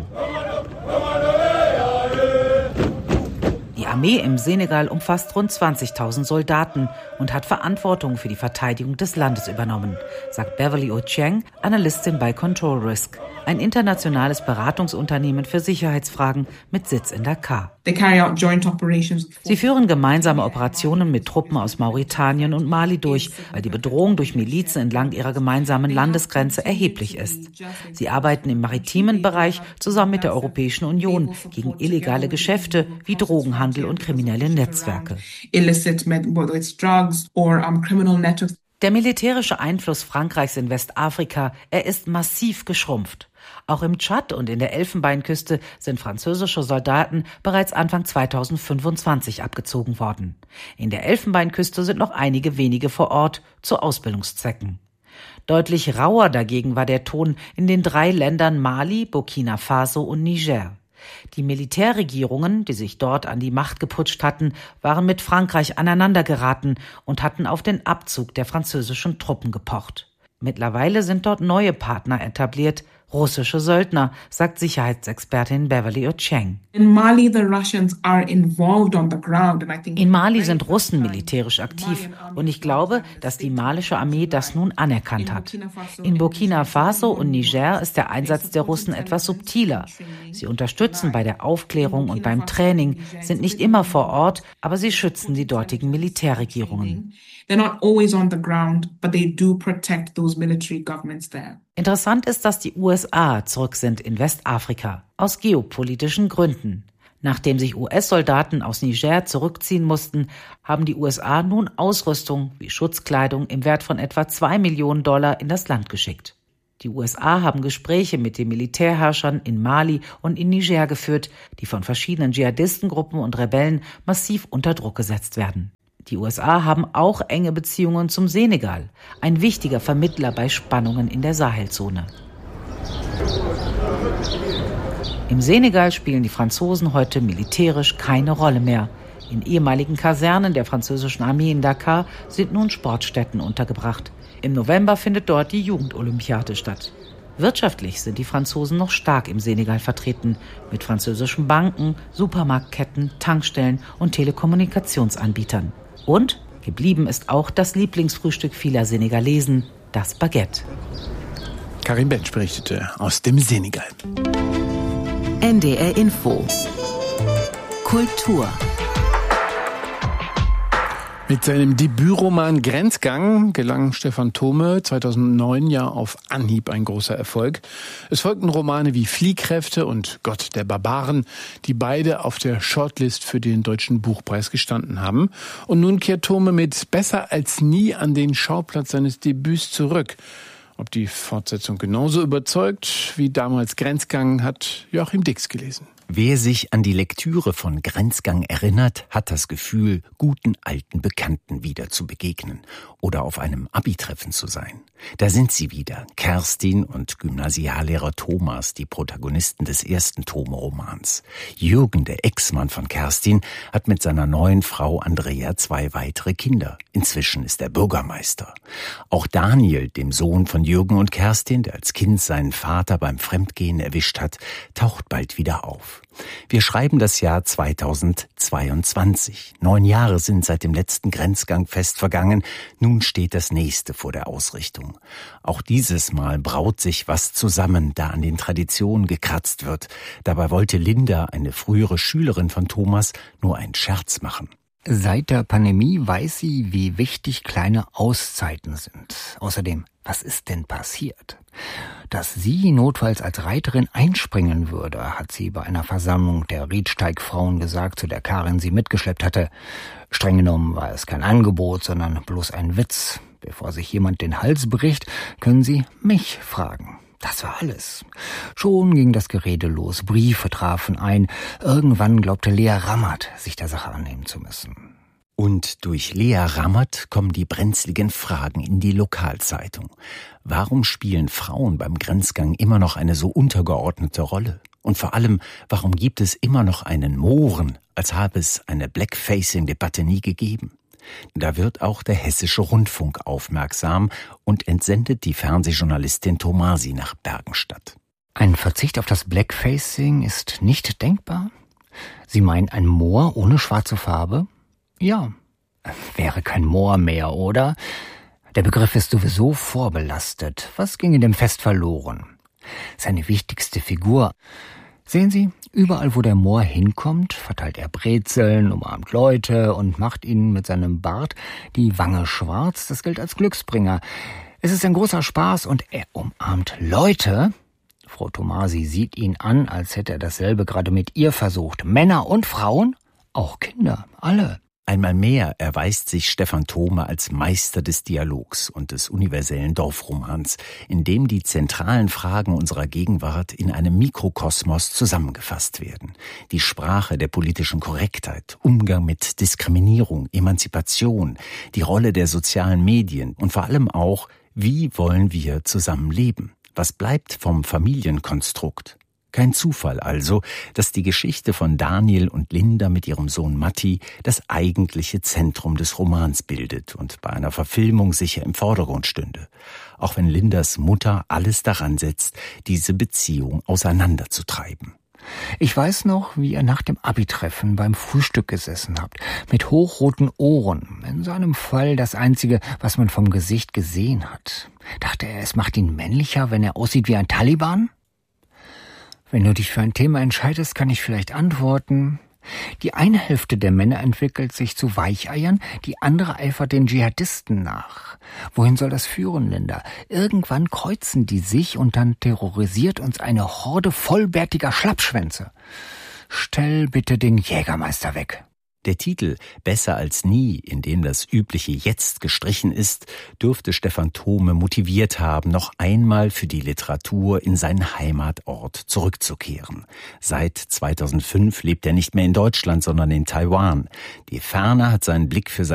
Die Armee im Senegal umfasst rund zwanzigtausend Soldaten und hat Verantwortung für die Verteidigung des Landes übernommen, sagt Beverly Ochieng, Analystin bei Control Risk, ein internationales Beratungsunternehmen für Sicherheitsfragen mit Sitz in Dakar. Sie führen gemeinsame Operationen mit Truppen aus Mauretanien und Mali durch, weil die Bedrohung durch Milizen entlang ihrer gemeinsamen Landesgrenze erheblich ist. Sie arbeiten im maritimen Bereich zusammen mit der Europäischen Union gegen illegale Geschäfte wie Drogenhandel und kriminelle Netzwerke. Der militärische Einfluss Frankreichs in Westafrika, er ist massiv geschrumpft. Auch im Tschad und in der Elfenbeinküste sind französische Soldaten bereits Anfang zweitausendfünfundzwanzig abgezogen worden. In der Elfenbeinküste sind noch einige wenige vor Ort zu Ausbildungszwecken. Deutlich rauer dagegen war der Ton in den drei Ländern Mali, Burkina Faso und Niger. Die Militärregierungen, die sich dort an die Macht geputscht hatten, waren mit Frankreich aneinandergeraten und hatten auf den Abzug der französischen Truppen gepocht. Mittlerweile sind dort neue Partner etabliert, russische Söldner, sagt Sicherheitsexpertin Beverly Ocheng. In Mali, the Russians are involved on the ground, and I think In Mali sind Russen militärisch aktiv und ich glaube, dass die malische Armee das nun anerkannt hat. In Burkina Faso und Niger ist der Einsatz der Russen etwas subtiler. Sie unterstützen bei der Aufklärung und beim Training, sind nicht immer vor Ort, aber sie schützen die dortigen Militärregierungen. They're not always on the ground, but they do protect those military governments there. Interessant ist, dass die U S A zurück sind in Westafrika, aus geopolitischen Gründen. Nachdem sich U S-Soldaten aus Niger zurückziehen mussten, haben die U S A nun Ausrüstung wie Schutzkleidung im Wert von etwa zwei Millionen Dollar in das Land geschickt. Die U S A haben Gespräche mit den Militärherrschern in Mali und in Niger geführt, die von verschiedenen Dschihadistengruppen und Rebellen massiv unter Druck gesetzt werden. Die U S A haben auch enge Beziehungen zum Senegal, ein wichtiger Vermittler bei Spannungen in der Sahelzone. Im Senegal spielen die Franzosen heute militärisch keine Rolle mehr. In ehemaligen Kasernen der französischen Armee in Dakar sind nun Sportstätten untergebracht. Im November findet dort die Jugendolympiade statt. Wirtschaftlich sind die Franzosen noch stark im Senegal vertreten, mit französischen Banken, Supermarktketten, Tankstellen und Telekommunikationsanbietern. Und geblieben ist auch das Lieblingsfrühstück vieler Senegalesen, das Baguette. Karin Bench berichtete aus dem Senegal. N D R Info. Kultur. Mit seinem Debütroman Grenzgang gelang Stefan Thome zweitausendneun ja auf Anhieb ein großer Erfolg. Es folgten Romane wie Fliehkräfte und Gott der Barbaren, die beide auf der Shortlist für den Deutschen Buchpreis gestanden haben. Und nun kehrt Thome mit Besser als nie an den Schauplatz seines Debüts zurück. Ob die Fortsetzung genauso überzeugt wie damals Grenzgang, hat Joachim Dix gelesen. Wer sich an die Lektüre von Grenzgang erinnert, hat das Gefühl, guten alten Bekannten wieder zu begegnen oder auf einem Abi-Treffen zu sein. Da sind sie wieder, Kerstin und Gymnasiallehrer Thomas, die Protagonisten des ersten Thome-Romans. Jürgen, der Ex-Mann von Kerstin, hat mit seiner neuen Frau Andrea zwei weitere Kinder. Inzwischen ist er Bürgermeister. Auch Daniel, dem Sohn von Jürgen und Kerstin, der als Kind seinen Vater beim Fremdgehen erwischt hat, taucht bald wieder auf. Wir schreiben das Jahr zweitausendzweiundzwanzig. Neun Jahre sind seit dem letzten Grenzgangfest vergangen. Nun steht das nächste vor der Ausrichtung. Auch dieses Mal braut sich was zusammen, da an den Traditionen gekratzt wird. Dabei wollte Linda, eine frühere Schülerin von Thomas, nur einen Scherz machen. Seit der Pandemie weiß sie, wie wichtig kleine Auszeiten sind. Außerdem, was ist denn passiert? Dass sie notfalls als Reiterin einspringen würde, hat sie bei einer Versammlung der Riedsteigfrauen gesagt, zu der Karin sie mitgeschleppt hatte. Streng genommen war es kein Angebot, sondern bloß ein Witz. Bevor sich jemand den Hals bricht, können Sie mich fragen. Das war alles. Schon ging das Gerede los, Briefe trafen ein. Irgendwann glaubte Lea Rammert, sich der Sache annehmen zu müssen. Und durch Lea Rammert kommen die brenzligen Fragen in die Lokalzeitung. Warum spielen Frauen beim Grenzgang immer noch eine so untergeordnete Rolle? Und vor allem, warum gibt es immer noch einen Mohren, als habe es eine Blackfacing-Debatte nie gegeben? Da wird auch der Hessische Rundfunk aufmerksam und entsendet die Fernsehjournalistin Tomasi nach Bergenstadt. Ein Verzicht auf das Blackfacing ist nicht denkbar? Sie meinen ein Moor ohne schwarze Farbe? Ja, wäre kein Moor mehr, oder? Der Begriff ist sowieso vorbelastet. Was ging in dem Fest verloren? Seine wichtigste Figur. Sehen Sie, überall wo der Moor hinkommt, verteilt er Brezeln, umarmt Leute und macht ihnen mit seinem Bart die Wange schwarz. Das gilt als Glücksbringer. Es ist ein großer Spaß und er umarmt Leute. Frau Tomasi sieht ihn an, als hätte er dasselbe gerade mit ihr versucht. Männer und Frauen, auch Kinder, alle. Einmal mehr erweist sich Stephan Thome als Meister des Dialogs und des universellen Dorfromans, in dem die zentralen Fragen unserer Gegenwart in einem Mikrokosmos zusammengefasst werden. Die Sprache der politischen Korrektheit, Umgang mit Diskriminierung, Emanzipation, die Rolle der sozialen Medien und vor allem auch, wie wollen wir zusammen leben? Was bleibt vom Familienkonstrukt? Kein Zufall also, dass die Geschichte von Daniel und Linda mit ihrem Sohn Matti das eigentliche Zentrum des Romans bildet und bei einer Verfilmung sicher im Vordergrund stünde. Auch wenn Lindas Mutter alles daran setzt, diese Beziehung auseinanderzutreiben. Ich weiß noch, wie ihr nach dem Abi-Treffen beim Frühstück gesessen habt, mit hochroten Ohren. In seinem Fall das Einzige, was man vom Gesicht gesehen hat. Dachte er, es macht ihn männlicher, wenn er aussieht wie ein Taliban? Wenn du dich für ein Thema entscheidest, kann ich vielleicht antworten. Die eine Hälfte der Männer entwickelt sich zu Weicheiern, die andere eifert den Dschihadisten nach. Wohin soll das führen, Linda? Irgendwann kreuzen die sich und dann terrorisiert uns eine Horde vollbärtiger Schlappschwänze. Stell bitte den Jägermeister weg. Der Titel »Besser als nie«, in dem das übliche Jetzt gestrichen ist, dürfte Stephan Thome motiviert haben, noch einmal für die Literatur in seinen Heimatort zurückzukehren. Seit zweitausendfünf lebt er nicht mehr in Deutschland, sondern in Taiwan. Die Ferne hat seinen Blick für seine